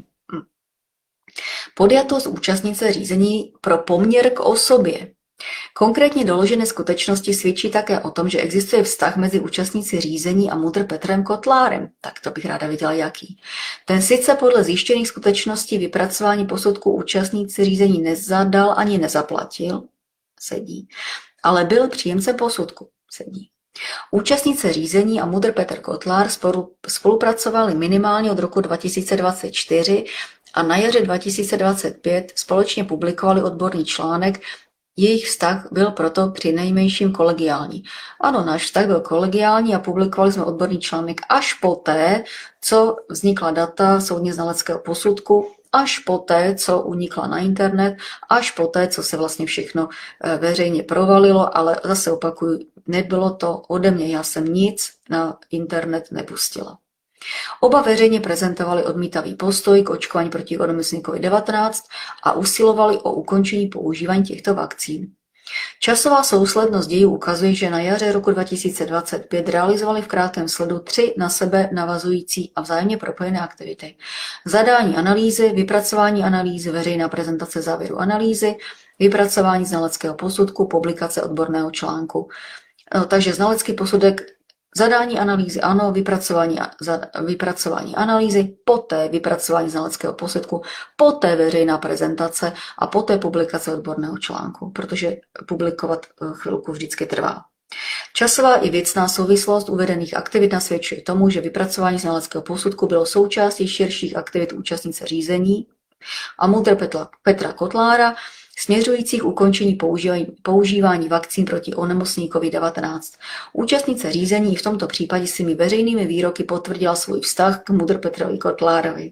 Podjatost účastnice řízení pro poměr k osobě. Konkrétně doložené skutečnosti svědčí také o tom, že existuje vztah mezi účastníci řízení a MUDr. Petrem Kotlárem. Tak to bych ráda viděla jaký. Ten sice podle zjištěných skutečností vypracování posudku účastníci řízení nezadal ani nezaplatil, sedí, ale byl příjemcem posudku, sedí. Účastnice řízení a MUDr. Petr Kotlár spolu, spolupracovali minimálně od roku dva tisíce dvacet čtyři a na jaře dva tisíce dvacet pět společně publikovali odborný článek. Jejich vztah byl proto přinejmenším kolegiální. Ano, náš vztah byl kolegiální a publikovali jsme odborný článek až poté, co vznikla data soudně znaleckého posudku, až poté, co unikla na internet, až poté, co se vlastně všechno veřejně provalilo, ale zase opakuju, nebylo to ode mě, já jsem nic na internet nepustila. Oba veřejně prezentovali odmítavý postoj k očkování proti onemocnění COVID devatenáct a usilovali o ukončení používání těchto vakcín. Časová souslednost dějů ukazuje, že na jaře roku dva tisíce dvacet pět realizovali v krátkém sledu tři na sebe navazující a vzájemně propojené aktivity. Zadání analýzy, vypracování analýzy, veřejná prezentace závěru analýzy, vypracování znaleckého posudku, publikace odborného článku. No, takže znalecký posudek, zadání analýzy, ano, vypracování, za, vypracování analýzy, poté vypracování znaleckého posudku, poté veřejná prezentace a poté publikace odborného článku, protože publikovat chvilku vždycky trvá. Časová i věcná souvislost uvedených aktivit nasvědčuje tomu, že vypracování znaleckého posudku bylo součástí širších aktivit účastnice řízení a MUDr. Petra, Petra Kotlára, směřujících ukončení používání, používání vakcín proti onemocnění COVID devatenáct. Účastnice řízení v tomto případě svými veřejnými výroky potvrdila svůj vztah k MUDr. Petrovi Kotlárovi.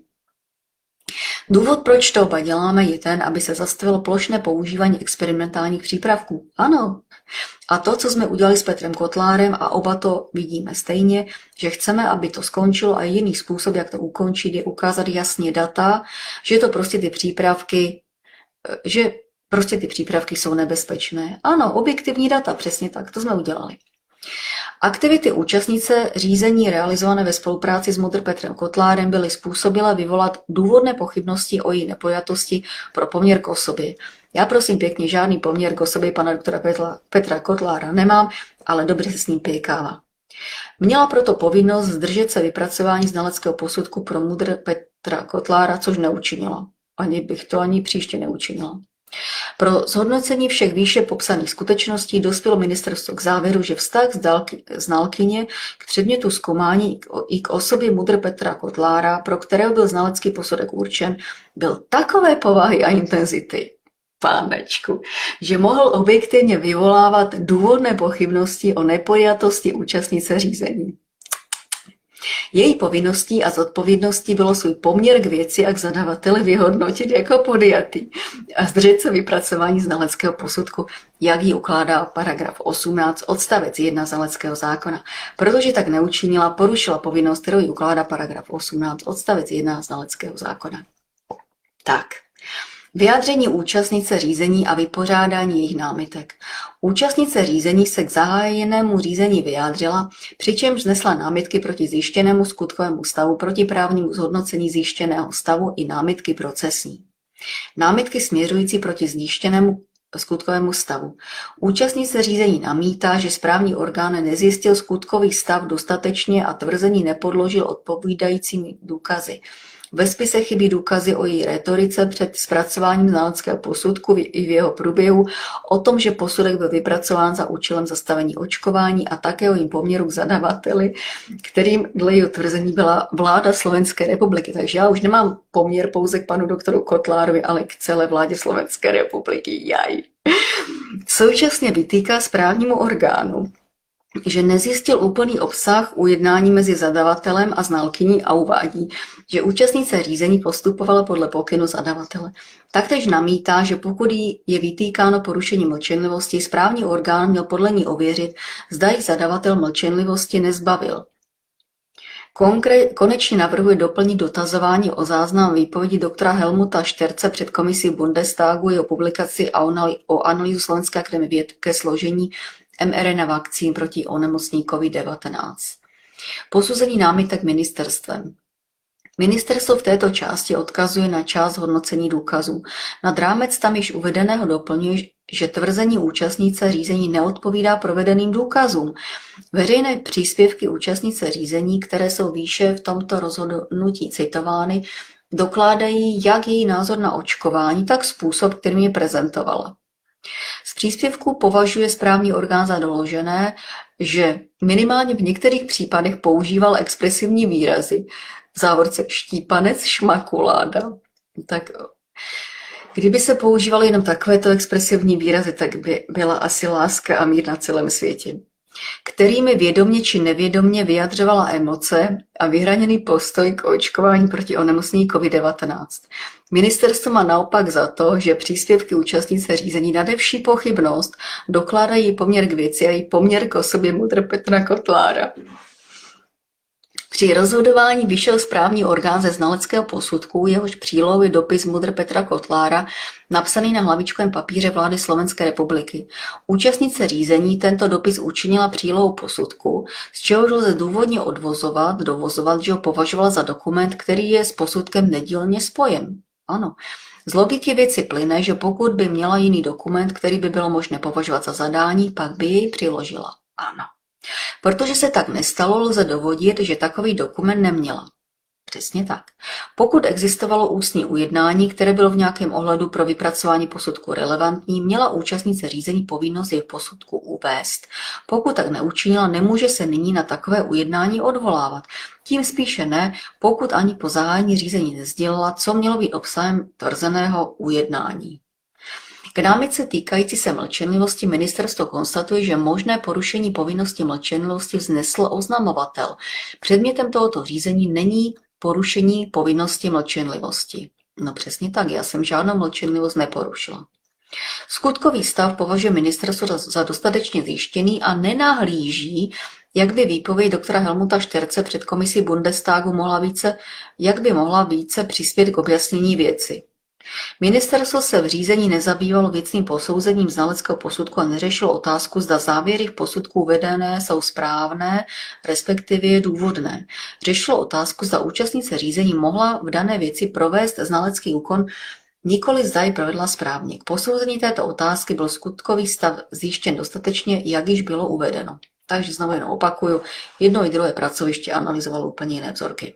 Důvod, proč to oba děláme, je ten, aby se zastavilo plošné používání experimentálních přípravků. Ano. A to, co jsme udělali s Petrem Kotlárem, a oba to vidíme stejně, že chceme, aby to skončilo a jediný způsob, jak to ukončit, je ukázat jasně data, že to prostě ty přípravky, že prostě ty přípravky jsou nebezpečné. Ano, objektivní data, přesně tak, to jsme udělali. Aktivity účastnice řízení realizované ve spolupráci s MUDr. Petrem Kotlárem byly způsobila vyvolat důvodné pochybnosti o její nepojatosti pro poměr k osobě. Já prosím pěkně, žádný poměr k osobě pana doktora Petra, Petra Kotlára nemám, ale dobře se s ním pěkává. Měla proto povinnost zdržet se vypracování znaleckého posudku pro MUDr. Petra Kotlára, což neučinila. Ani bych to ani příště neučinila. Pro zhodnocení všech výše popsaných skutečností dospělo ministerstvo k závěru, že vztah znalkyně k předmětu zkoumání i k osobě MUDr. Petra Kotlára, pro kterého byl znalecký posudek určen, byl takové povahy a intenzity, pánečku, že mohl objektivně vyvolávat důvodné pochybnosti o nepojatosti účastnice řízení. Její povinností a zodpovědností bylo svůj poměr k věci a k zadavateli vyhodnotit jako podjatý a zdržet se vypracování znaleckého posudku, jak ji ukládá paragraf osmnáct odstavec jedna znaleckého zákona. Protože tak neučinila, porušila povinnost, kterou jí ukládá paragraf osmnáct odstavec jedna znaleckého zákona. Tak. Vyjádření účastnice řízení a vypořádání jejich námitek. Účastnice řízení se k zahájenému řízení vyjádřila, přičemž vznesla námitky proti zjištěnému skutkovému stavu, proti právnímu zhodnocení zjištěného stavu i námitky procesní. Námitky směřující proti zjištěnému skutkovému stavu. Účastnice řízení namítá, že správní orgán nezjistil skutkový stav dostatečně a tvrzení nepodložil odpovídajícími důkazy. Ve spise chybí důkazy o její rétorice před zpracováním znaleckého posudku i v jeho průběhu, o tom, že posudek byl vypracován za účelem zastavení očkování a také o jejím poměru k zadavateli, kterým dle jeho tvrzení byla vláda Slovenské republiky. Takže já už nemám poměr pouze k panu doktoru Kotlárovi, ale k celé vládě Slovenské republiky. Jaj. Současně vytýká správnímu orgánu, že nezjistil úplný obsah ujednání mezi zadavatelem a znalkyní a uvádí, že účastnice řízení postupovala podle pokynu zadavatele. Taktéž namítá, že pokud jí je vytýkáno porušení mlčenlivosti, správní orgán měl podle ní ověřit, zda jí zadavatel mlčenlivosti nezbavil. Konkre- konečně navrhuje doplnit dotazování o záznam výpovědi doktora Helmuta Šterce před komisí Bundestagu, jeho publikaci o analýzu Slovenské akademie věd ke složení mRNA vakcín proti onemocnění covid devatenáct. Posuzení námitek ministerstvem. Ministerstvo v této části odkazuje na část hodnocení důkazů. Nad rámec tam již uvedeného doplňuje, že tvrzení účastnice řízení neodpovídá provedeným důkazům. Veřejné příspěvky účastnice řízení, které jsou výše v tomto rozhodnutí citovány, dokládají jak její názor na očkování, tak způsob, kterým je prezentovala. Z příspěvku považuje správní orgán za doložené, že minimálně v některých případech používal expresivní výrazy, v závorce štípanec, šmakuláda. Tak kdyby se používaly jenom takovéto expresivní výrazy, tak by byla asi láska a mír na celém světě, kterými vědomě či nevědomě vyjadřovala emoce a vyhraněný postoj k očkování proti onemocnění covid devatenáct. Ministerstvo má naopak za to, že příspěvky účastnice řízení nade vší pochybnost dokládají poměr k věci a její poměr k osobě MUDr. Petra Kotlára. Při rozhodování vyšel správní orgán ze znaleckého posudku, jehož přílohou je dopis MUDr. Petra Kotlára, napsaný na hlavičkovém papíře vlády Slovenské republiky. Účastnice řízení tento dopis učinila přílohou posudku, z čehož lze důvodně odvozovat, dovozovat, že ho považovala za dokument, který je s posudkem nedílně spojen. Ano. Z logiky věci plyne, že pokud by měla jiný dokument, který by bylo možné považovat za zadání, pak by jej přiložila. Ano. Protože se tak nestalo, lze dovodit, že takový dokument neměla. Přesně tak. Pokud existovalo ústní ujednání, které bylo v nějakém ohledu pro vypracování posudku relevantní, měla účastnice řízení povinnost jej v posudku uvést. Pokud tak neučinila, nemůže se nyní na takové ujednání odvolávat. Tím spíše ne, pokud ani po zahájení řízení nesdělila, co mělo být obsahem tvrzeného ujednání. K námitce týkající se mlčenlivosti ministerstvo konstatuje, že možné porušení povinnosti mlčenlivosti vznesl oznamovatel. Předmětem tohoto řízení není porušení povinnosti mlčenlivosti. No přesně tak, já jsem žádnou mlčenlivost neporušila. Skutkový stav považuje ministerstvo za dostatečně zjištěný a nenahlíží, jak by výpověď doktora Helmuta Šterce před komisí Bundestagu mohla více, jak by mohla více přispět k objasnění věci. Ministerstvo se v řízení nezabývalo věcným posouzením znaleckého posudku a neřešilo otázku, zda závěry v posudku uvedené jsou správné, respektive důvodné. Řešilo otázku, zda účastnice řízení mohla v dané věci provést znalecký úkon, nikoli zda ji provedla správně. K posouzení této otázky byl skutkový stav zjištěn dostatečně, jak již bylo uvedeno. Takže znovu jen opakuju, jedno i druhé pracoviště analyzovalo úplně jiné vzorky.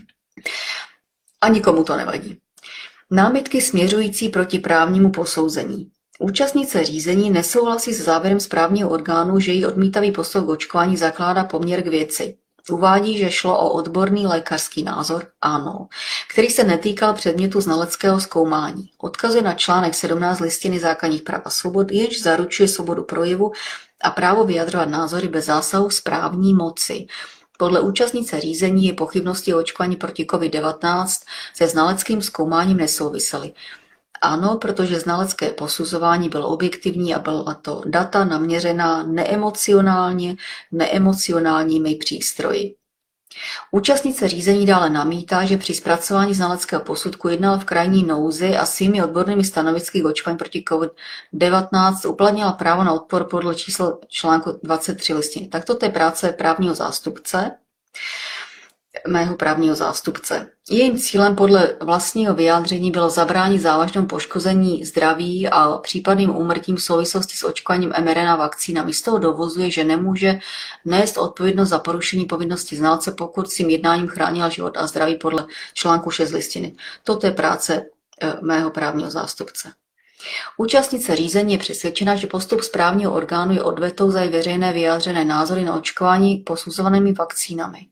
A nikomu to nevadí. Námitky směřující proti právnímu posouzení. Účastnice řízení nesouhlasí s závěrem správního orgánu, že jí odmítavý postoj k očkování zakládá poměr k věci. Uvádí, že šlo o odborný lékařský názor, ano, který se netýkal předmětu znaleckého zkoumání. Odkazuje na článek sedmnáct Listiny základních práv a svobod, jenž zaručuje svobodu projevu a právo vyjadřovat názory bez zásahu správní moci. Podle účastnice řízení je pochybnosti o očkování proti COVID devatenáct se znaleckým zkoumáním nesouvisely. Ano, protože znalecké posuzování bylo objektivní a byla to data naměřená neemocionálně, neemocionálními přístroji. Účastnice řízení dále namítá, že při zpracování znaleckého posudku jednala v krajní nouzi a svými odbornými stanovisky k očkování proti COVID devatenáct uplatnila právo na odpor podle číslo článku dvacet tři listiny. Tak toto je práce právního zástupce, mého právního zástupce. Jejím cílem podle vlastního vyjádření bylo zabránit závažnému poškození zdraví a případným úmrtím v souvislosti s očkováním em er en á vakcínami. Z toho dovozuje, že nemůže nést odpovědnost za porušení povinnosti znalce, pokud svým jednáním chránila život a zdraví podle článku šest listiny. Toto je práce mého právního zástupce. Účastnice řízení je přesvědčena, že postup správního orgánu je odvetou za veřejné vyjádřené názory na očkování posuzovanými vakcínami.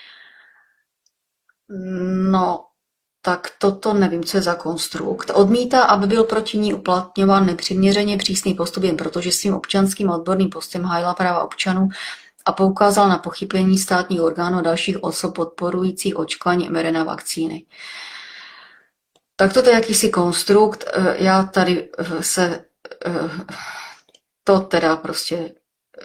No, tak toto nevím, co je za konstrukt. Odmítá, aby byl proti ní uplatňován nepřiměřeně přísný postup jen proto, že svým občanským a odborným postem hájila práva občanů a poukázal na pochybení státních orgánů a dalších osob podporujících očkování em er en á vakcíny. Tak toto je jakýsi konstrukt. Já tady se... To teda prostě...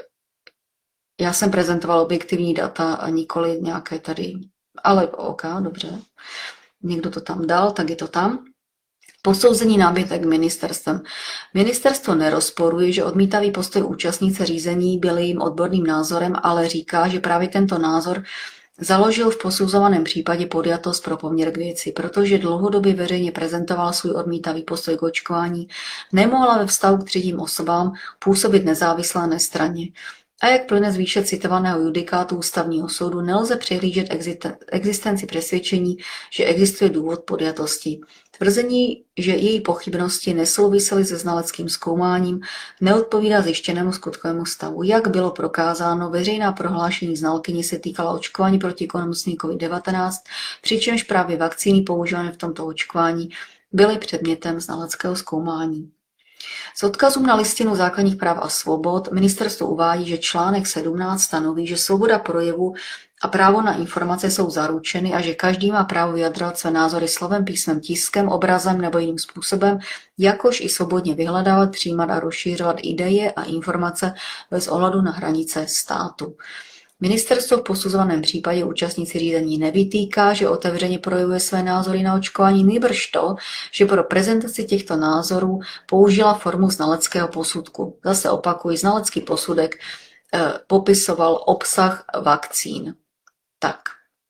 Já jsem prezentoval objektivní data a nikoli nějaké tady... Ale OK, dobře. Někdo to tam dal, tak je to tam. Posouzení námitek ministerstvem. Ministerstvo nerozporuje, že odmítavý postoj účastnice řízení byl jejím odborným názorem, ale říká, že právě tento názor založil v posuzovaném případě podjatost pro poměr k věci, protože dlouhodobě veřejně prezentoval svůj odmítavý postoj k očkování, nemohla ve vztahu k třetím osobám působit nezávisle nestranně. A jak plyne z výše citovaného judikátu ústavního soudu, nelze přehlížet existenci přesvědčení, že existuje důvod podjatosti. Tvrzení, že její pochybnosti nesouvisely se znaleckým zkoumáním, neodpovídá zjištěnému skutkovému stavu. Jak bylo prokázáno, veřejná prohlášení znalkyně se týkala očkování proti onemocnění COVID devatenáct, přičemž právě vakcíny používané v tomto očkování byly předmětem znaleckého zkoumání. S odkazem na listinu základních práv a svobod ministerstvo uvádí, že článek sedmnáct stanoví, že svoboda projevu a právo na informace jsou zaručeny a že každý má právo vyjadřovat své názory slovem, písmem, tiskem, obrazem nebo jiným způsobem, jakož i svobodně vyhledávat, přijímat a rozšířovat ideje a informace bez ohledu na hranice státu. Ministerstvo v posuzovaném případě účastníci řízení nevytýká, že otevřeně projevuje své názory na očkování, nýbrž to, že pro prezentaci těchto názorů použila formu znaleckého posudku. Zase opakuji, znalecký posudek eh, popisoval obsah vakcín. Tak.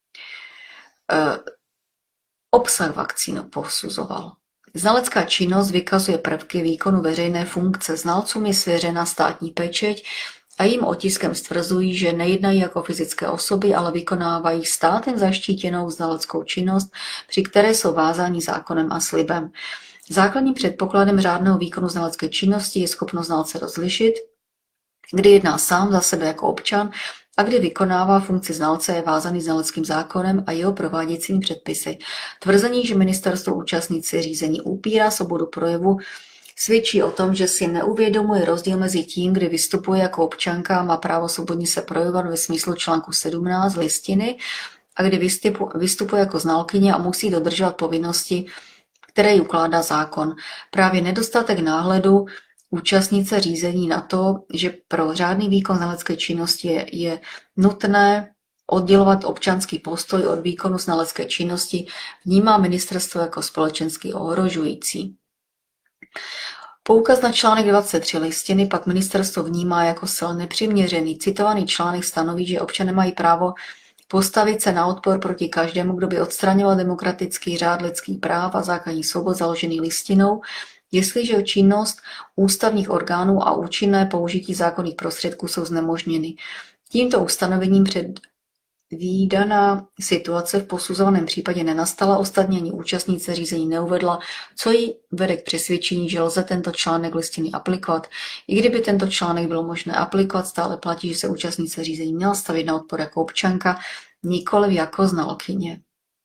Eh, obsah vakcín posuzoval. Znalecká činnost vykazuje prvky výkonu veřejné funkce. Znalcům je svěřena státní pečeť, a jím otiskem stvrzují, že nejednají jako fyzické osoby, ale vykonávají státem zaštítěnou znaleckou činnost, při které jsou vázáni zákonem a slibem. Základním předpokladem řádného výkonu znalecké činnosti je schopnost znalce rozlišit, kdy jedná sám za sebe jako občan a kdy vykonává funkci znalce je vázaný znaleckým zákonem a jeho prováděcími předpisy. Tvrzení, že ministerstvo účastníci řízení upírá svobodu projevu, svědčí o tom, že si neuvědomuje rozdíl mezi tím, kdy vystupuje jako občanka a má právo svobodně se projevovat ve smyslu článku sedmnáct listiny a kdy vystupuje jako znalkyně a musí dodržovat povinnosti, které jí ukládá zákon. Právě nedostatek náhledu účastnice řízení na to, že pro řádný výkon znalecké činnosti je, je nutné oddělovat občanský postoj od výkonu znalecké činnosti, vnímá ministerstvo jako společensky ohrožující. Poukaz na článek dvacet tři listiny pak ministerstvo vnímá jako zcela nepřiměřený. Citovaný článek stanoví, že občané mají právo postavit se na odpor proti každému, kdo by odstraňoval demokratický řád lidských práv a základní svobod založený listinou, jestliže činnost ústavních orgánů a účinné použití zákonných prostředků jsou znemožněny. Tímto ustanovením předvídaná situace v posuzovaném případě nenastala, ostatně ani účastnice řízení neuvedla, co jí vede k přesvědčení, že lze tento článek listiny aplikovat. I kdyby tento článek bylo možné aplikovat, stále platí, že se účastnice řízení měla stavit na odpor jako občanka, nikoliv jako znalkyně.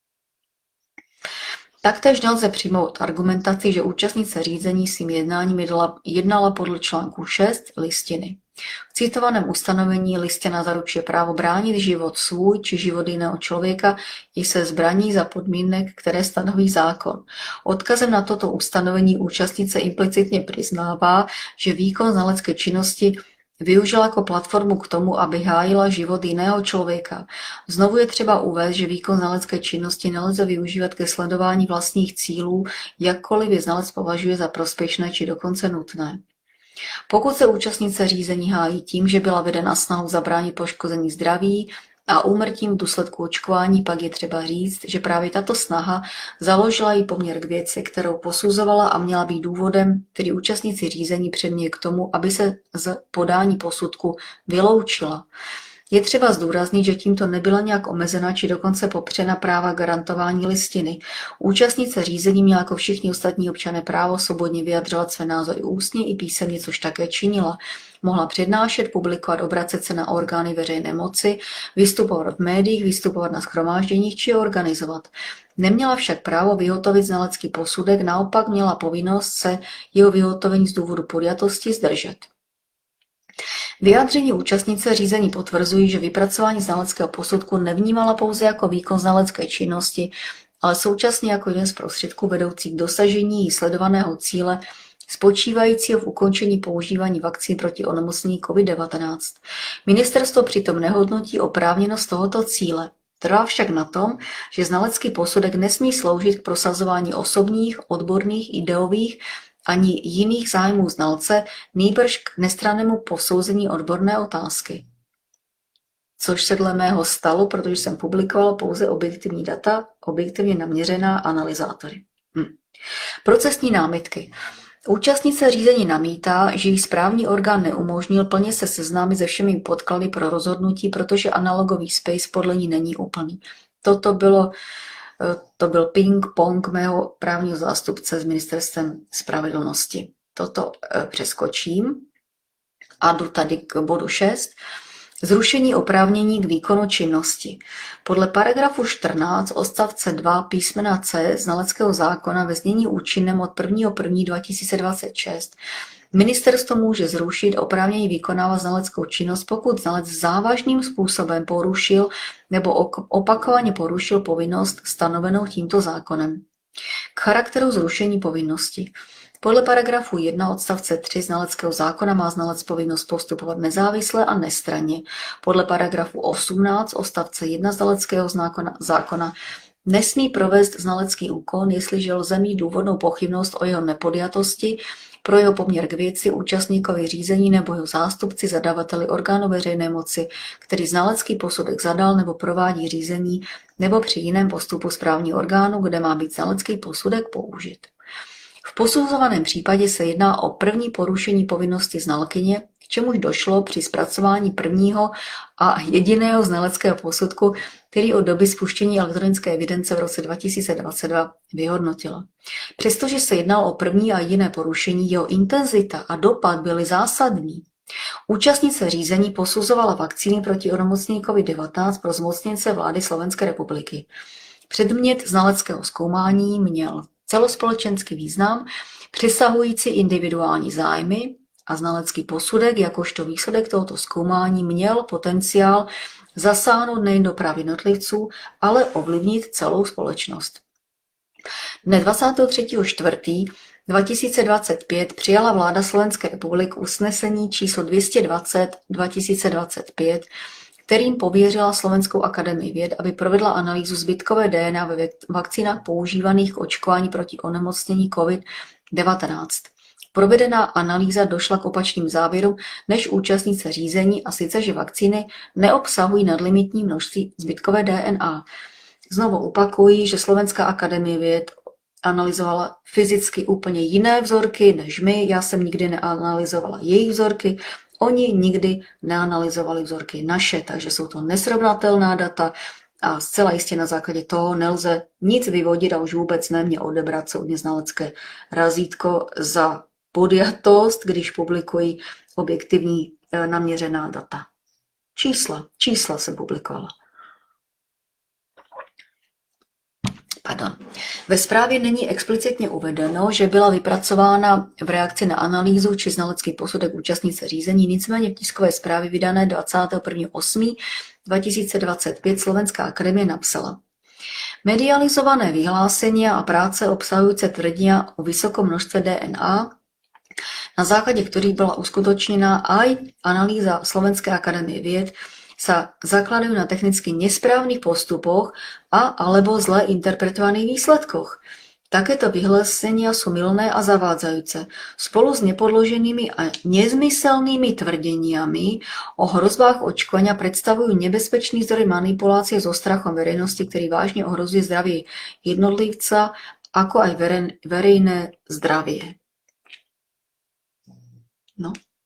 Taktéž nelze přijmout argumentaci, že účastnice řízení svým jednáním jednala, jednala podle článku šest listiny. V citovaném ustanovení listina zaručuje právo bránit život svůj či život jiného člověka i se zbraní za podmínek, které stanoví zákon. Odkazem na toto ustanovení účastnice implicitně přiznává, že výkon znalecké činnosti využila jako platformu k tomu, aby hájila život jiného člověka. Znovu je třeba uvést, že výkon znalecké činnosti nelze využívat ke sledování vlastních cílů, jakkoliv je znalec považuje za prospěšné či dokonce nutné. Pokud se účastnice řízení hájí tím, že byla vedena snahou zabránit poškození zdraví a úmrtím v důsledku očkování, pak je třeba říct, že právě tato snaha založila jí poměr k věci, kterou posuzovala a měla být důvodem, který účastníci řízení předměl k tomu, aby se z podání posudku vyloučila. Je třeba zdůraznit, že tímto nebyla nějak omezena či dokonce popřena práva garantování listiny. Účastnice řízení měla jako všichni ostatní občané právo svobodně vyjadřovat své názory ústně i písemně, což také činila. Mohla přednášet, publikovat, obracet se na orgány veřejné moci, vystupovat v médiích, vystupovat na shromážděních či organizovat. Neměla však právo vyhotovit znalecký posudek, naopak měla povinnost se jeho vyhotovení z důvodu podjatosti zdržet. Vyjádření účastnice řízení potvrzují, že vypracování znaleckého posudku nevnímala pouze jako výkon znalecké činnosti, ale současně jako jeden z prostředků vedoucích k dosažení jí sledovaného cíle spočívajícího v ukončení používání vakcín proti onemocnění covid devatenáct. Ministerstvo přitom nehodnotí oprávněnost tohoto cíle. Trvá však na tom, že znalecký posudek nesmí sloužit k prosazování osobních, odborných, ideových ani jiných zájmů znalce, nýbrž k nestrannému posouzení odborné otázky. Což se dle mého stalo, protože jsem publikovala pouze objektivní data, objektivně naměřená analyzátory. Hm. Procesní námitky. Účastnice řízení namítá, že jí správní orgán neumožnil plně se seznámit se všemi podklady pro rozhodnutí, protože analogový spis podle ní není úplný. Toto bylo To byl ping-pong mého právního zástupce s ministerstvem spravedlnosti. Toto přeskočím a jdu tady k bodu šest. Zrušení oprávnění k výkonu činnosti. Podle paragrafu čtrnáct odstavce dva písmena C znaleckého zákona ve znění účinném od prvního prvního dva tisíce dvacet šest ministerstvo může zrušit oprávnění vykonávat znaleckou činnost, pokud znalec závažným způsobem porušil nebo opakovaně porušil povinnost stanovenou tímto zákonem. K charakteru zrušení povinnosti. Podle paragrafu jedna odstavce tři znaleckého zákona má znalec povinnost postupovat nezávisle a nestranně. Podle paragrafu osmnáct odstavce jedna znaleckého zákona, zákona nesmí provést znalecký úkon, jestliže lze mít důvodnou pochybnost o jeho nepodjatosti, pro jeho poměr k věci, účastníkovi řízení nebo jeho zástupci, zadavateli orgánu veřejné moci, který znalecký posudek zadal nebo provádí řízení, nebo při jiném postupu správního orgánu, kde má být znalecký posudek použit. V posuzovaném případě se jedná o první porušení povinnosti znalkyně, k čemuž došlo při zpracování prvního a jediného znaleckého posudku, který od doby spuštění elektronické evidence v roce dva tisíce dvacet dva vyhodnotila. Přestože se jednalo o první a jiné porušení, jeho intenzita a dopad byly zásadní. Účastnice řízení posuzovala vakcíny proti onemocnění covid devatenáct pro zmocněnce vlády Slovenské republiky. Předmět znaleckého zkoumání měl celospolečenský význam, přesahující individuální zájmy a znalecký posudek, jakožto výsledek tohoto zkoumání měl potenciál zasáhnout nejen do práv jednotlivců, ale ovlivnit celou společnost. Dne dvacátého třetího čtvrtého dva tisíce dvacet pět přijala vláda Slovenské republiky usnesení číslo dvě stě dvacet dva tisíce dvacet pět, kterým pověřila Slovenskou akademii věd, aby provedla analýzu zbytkové D N A ve vakcínách používaných k očkování proti onemocnění covid devatenáct. Provedená analýza došla k opačným závěrům než účastnice řízení, a sice, že vakcíny neobsahují nadlimitní množství zbytkové D N A. Znovu opakuji, že Slovenská akademie věd analyzovala fyzicky úplně jiné vzorky než my. Já jsem nikdy neanalyzovala jejich vzorky, oni nikdy neanalyzovali vzorky naše, takže jsou to nesrovnatelná data a zcela jistě na základě toho nelze nic vyvodit a už vůbec ne mě odebrat soudně znalecké razítko za podjatost, když publikují objektivní naměřená data. Čísla, čísla se publikovala. Pardon. Ve zprávě není explicitně uvedeno, že byla vypracována v reakci na analýzu či znalecký posudek účastnice řízení, nicméně v tiskové zprávě vydané dvacátého prvního osmého dva tisíce dvacet pět Slovenská akademie napsala: Medializované vyhlásení a práce obsahující tvrdenia o vysokom množstve D N A, na základě ktorých bola uskutočnená aj analýza Slovenskej akadémie vied, sa zakladajú na technicky nesprávnych postupoch a alebo zle interpretovaných výsledkoch. Takéto vyhlásenia sú mylné a zavádzajúce. Spolu s nepodloženými a nezmyselnými tvrdeniami o hrozbách očkovania predstavujú nebezpečný zdroj manipulácie so strachom verejnosti, ktorý vážne ohrozuje zdravie jednotlivca, ako aj verejné zdravie. No.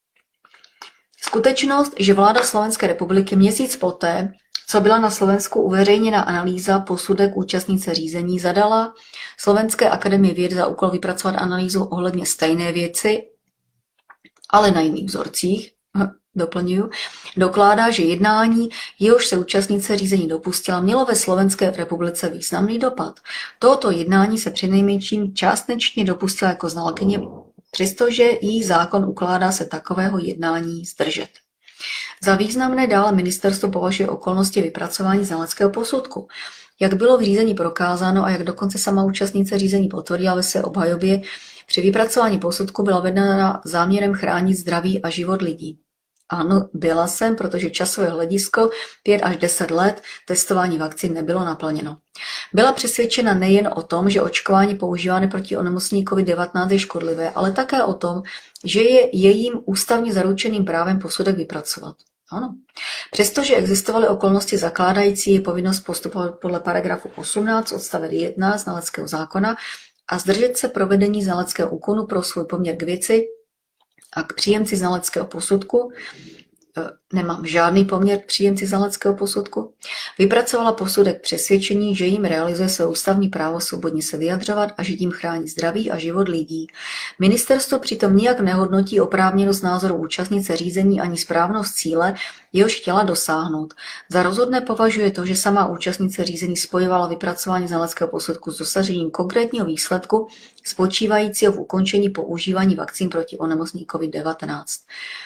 Skutečnost, že vláda Slovenské republiky měsíc poté, co byla na Slovensku uveřejněna analýza posudek účastnice řízení, zadala Slovenské akademii věd za úkol vypracovat analýzu ohledně stejné věci, ale na jiných vzorcích, doplňuju, dokládá, že jednání, jehož se účastnice řízení dopustila, mělo ve Slovenské republice významný dopad. Tohoto jednání se přinejmenším částečně dopustila jako znalkyně, přestože jí zákon ukládá se takového jednání zdržet. Za významné dále ministerstvo považuje okolnosti vypracování znaleckého posudku. Jak bylo v řízení prokázáno a jak dokonce sama účastnice řízení potvrdila ve své obhajobě, při vypracování posudku byla vedena záměrem chránit zdraví a život lidí. Ano, byla jsem, protože časové hledisko pět až deset let testování vakcín nebylo naplněno. Byla přesvědčena nejen o tom, že očkování používané proti onemocnění covid devatenáct je škodlivé, ale také o tom, že je jejím ústavně zaručeným právem posudek vypracovat. Ano. Přestože existovaly okolnosti zakládající je povinnost postupovat podle paragrafu osmnáct odstavec jedna znaleckého zákona a zdržet se provedení znaleckého úkonu pro svůj poměr k věci a k příjemci znaleckého posudku, nemám žádný poměr k příjemci znaleckého posudku, vypracovala posudek přesvědčení, že jim realizuje své ústavní právo svobodně se vyjadřovat a že tím chrání zdraví a život lidí. Ministerstvo přitom nijak nehodnotí oprávněnost názoru účastnice řízení ani správnost cíle, jehož chtěla dosáhnout. Za rozhodné považuje to, že sama účastnice řízení spojovala vypracování znaleckého posudku s dosažením konkrétního výsledku spočívajícího v ukončení používání vakcín proti onemocnění covid devatenáct.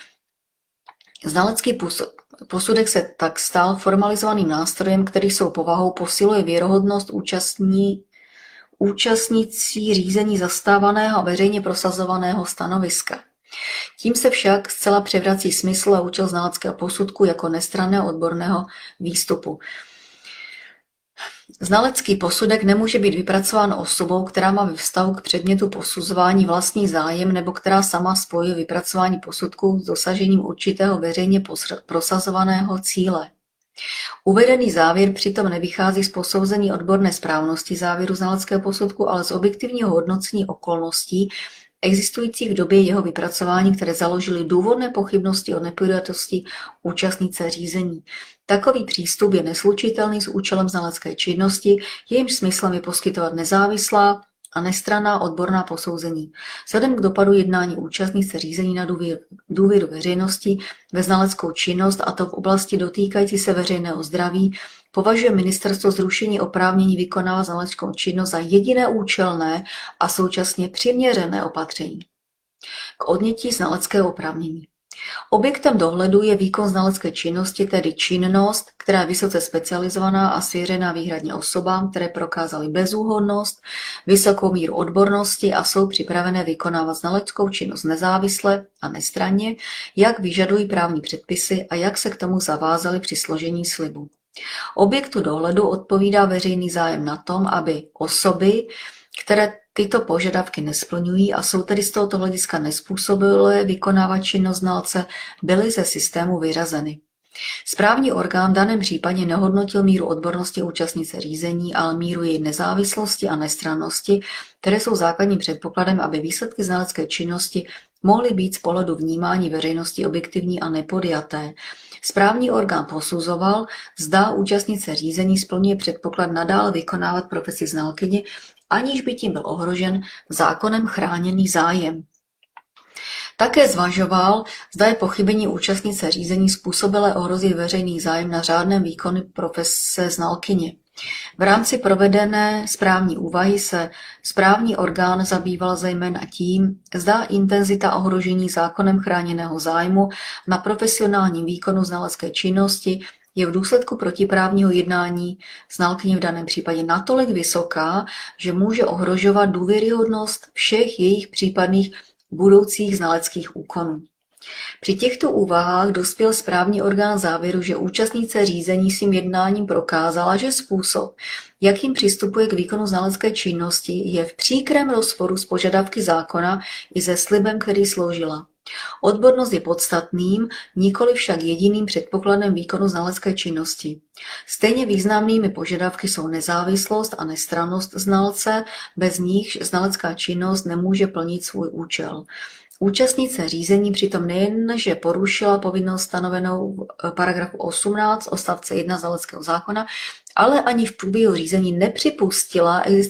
Znalecký posudek se tak stal formalizovaným nástrojem, který svou povahou posiluje věrohodnost účastní, účastnící řízení zastávaného a veřejně prosazovaného stanoviska. Tím se však zcela převrací smysl a účel znaleckého posudku jako nestranného odborného výstupu. Znalecký posudek nemůže být vypracován osobou, která má ve vztahu k předmětu posuzování vlastní zájem nebo která sama spojuje vypracování posudku s dosažením určitého veřejně prosazovaného cíle. Uvedený závěr přitom nevychází z posouzení odborné správnosti závěru znaleckého posudku, ale z objektivního hodnocení okolností existujících v době jeho vypracování, které založily důvodné pochybnosti o nepodjatosti účastnice řízení. Takový přístup je neslučitelný s účelem znalecké činnosti, jejímž smyslem je poskytovat nezávislá a nestranná odborná posouzení. Vzhledem k dopadu jednání účastnice řízení na důvěru, důvěru veřejnosti ve znaleckou činnost, a to v oblasti dotýkající se veřejného zdraví, považuje ministerstvo zrušení oprávnění vykonávat znaleckou činnost za jediné účelné a současně přiměřené opatření k odnětí znaleckého oprávnění. Objektem dohledu je výkon znalecké činnosti, tedy činnost, která je vysoce specializovaná a svěřená výhradně osobám, které prokázaly bezúhonnost, vysokou míru odbornosti a jsou připravené vykonávat znaleckou činnost nezávisle a nestranně, jak vyžadují právní předpisy a jak se k tomu zavázali při složení slibu. Objektu dohledu odpovídá veřejný zájem na tom, aby osoby, které tyto požadavky nesplňují a jsou tedy z tohoto hlediska nezpůsobilé vykonávat činnost znalce, byly ze systému vyřazeny. Správní orgán v daném případě nehodnotil míru odbornosti účastnice řízení, ale míru její nezávislosti a nestrannosti, které jsou základním předpokladem, aby výsledky znalecké činnosti mohly být z pohledu vnímání veřejnosti objektivní a nepodjaté. Správní orgán posuzoval, zda účastnice řízení splňuje předpoklad nadále vykonávat profesi znalkyně, aniž by tím byl ohrožen zákonem chráněný zájem. Také zvažoval, zda je pochybení účastnice řízení způsobilé ohrozit veřejný zájem na řádném výkonu profese znalkyně. V rámci provedené správní úvahy se správní orgán zabýval zejména tím, zda intenzita ohrožení zákonem chráněného zájmu na profesionálním výkonu znalecké činnosti je v důsledku protiprávního jednání znalkyně v daném případě natolik vysoká, že může ohrožovat důvěryhodnost všech jejich případných budoucích znaleckých úkonů. Při těchto úvahách dospěl správní orgán závěru, že účastnice řízení svým jednáním prokázala, že způsob, jakým přistupuje k výkonu znalecké činnosti, je v příkrém rozporu s požadavky zákona i se slibem, který složila. Odbornost je podstatným, nikoli však jediným předpokladem výkonu znalecké činnosti. Stejně významnými požadavky jsou nezávislost a nestrannost znalce, bez nichž znalecká činnost nemůže plnit svůj účel. Účastnice řízení přitom nejen, že porušila povinnost stanovenou v paragrafu osmnáct odstavce jedna znaleckého zákona, ale ani v průběhu řízení nepřipustila existenci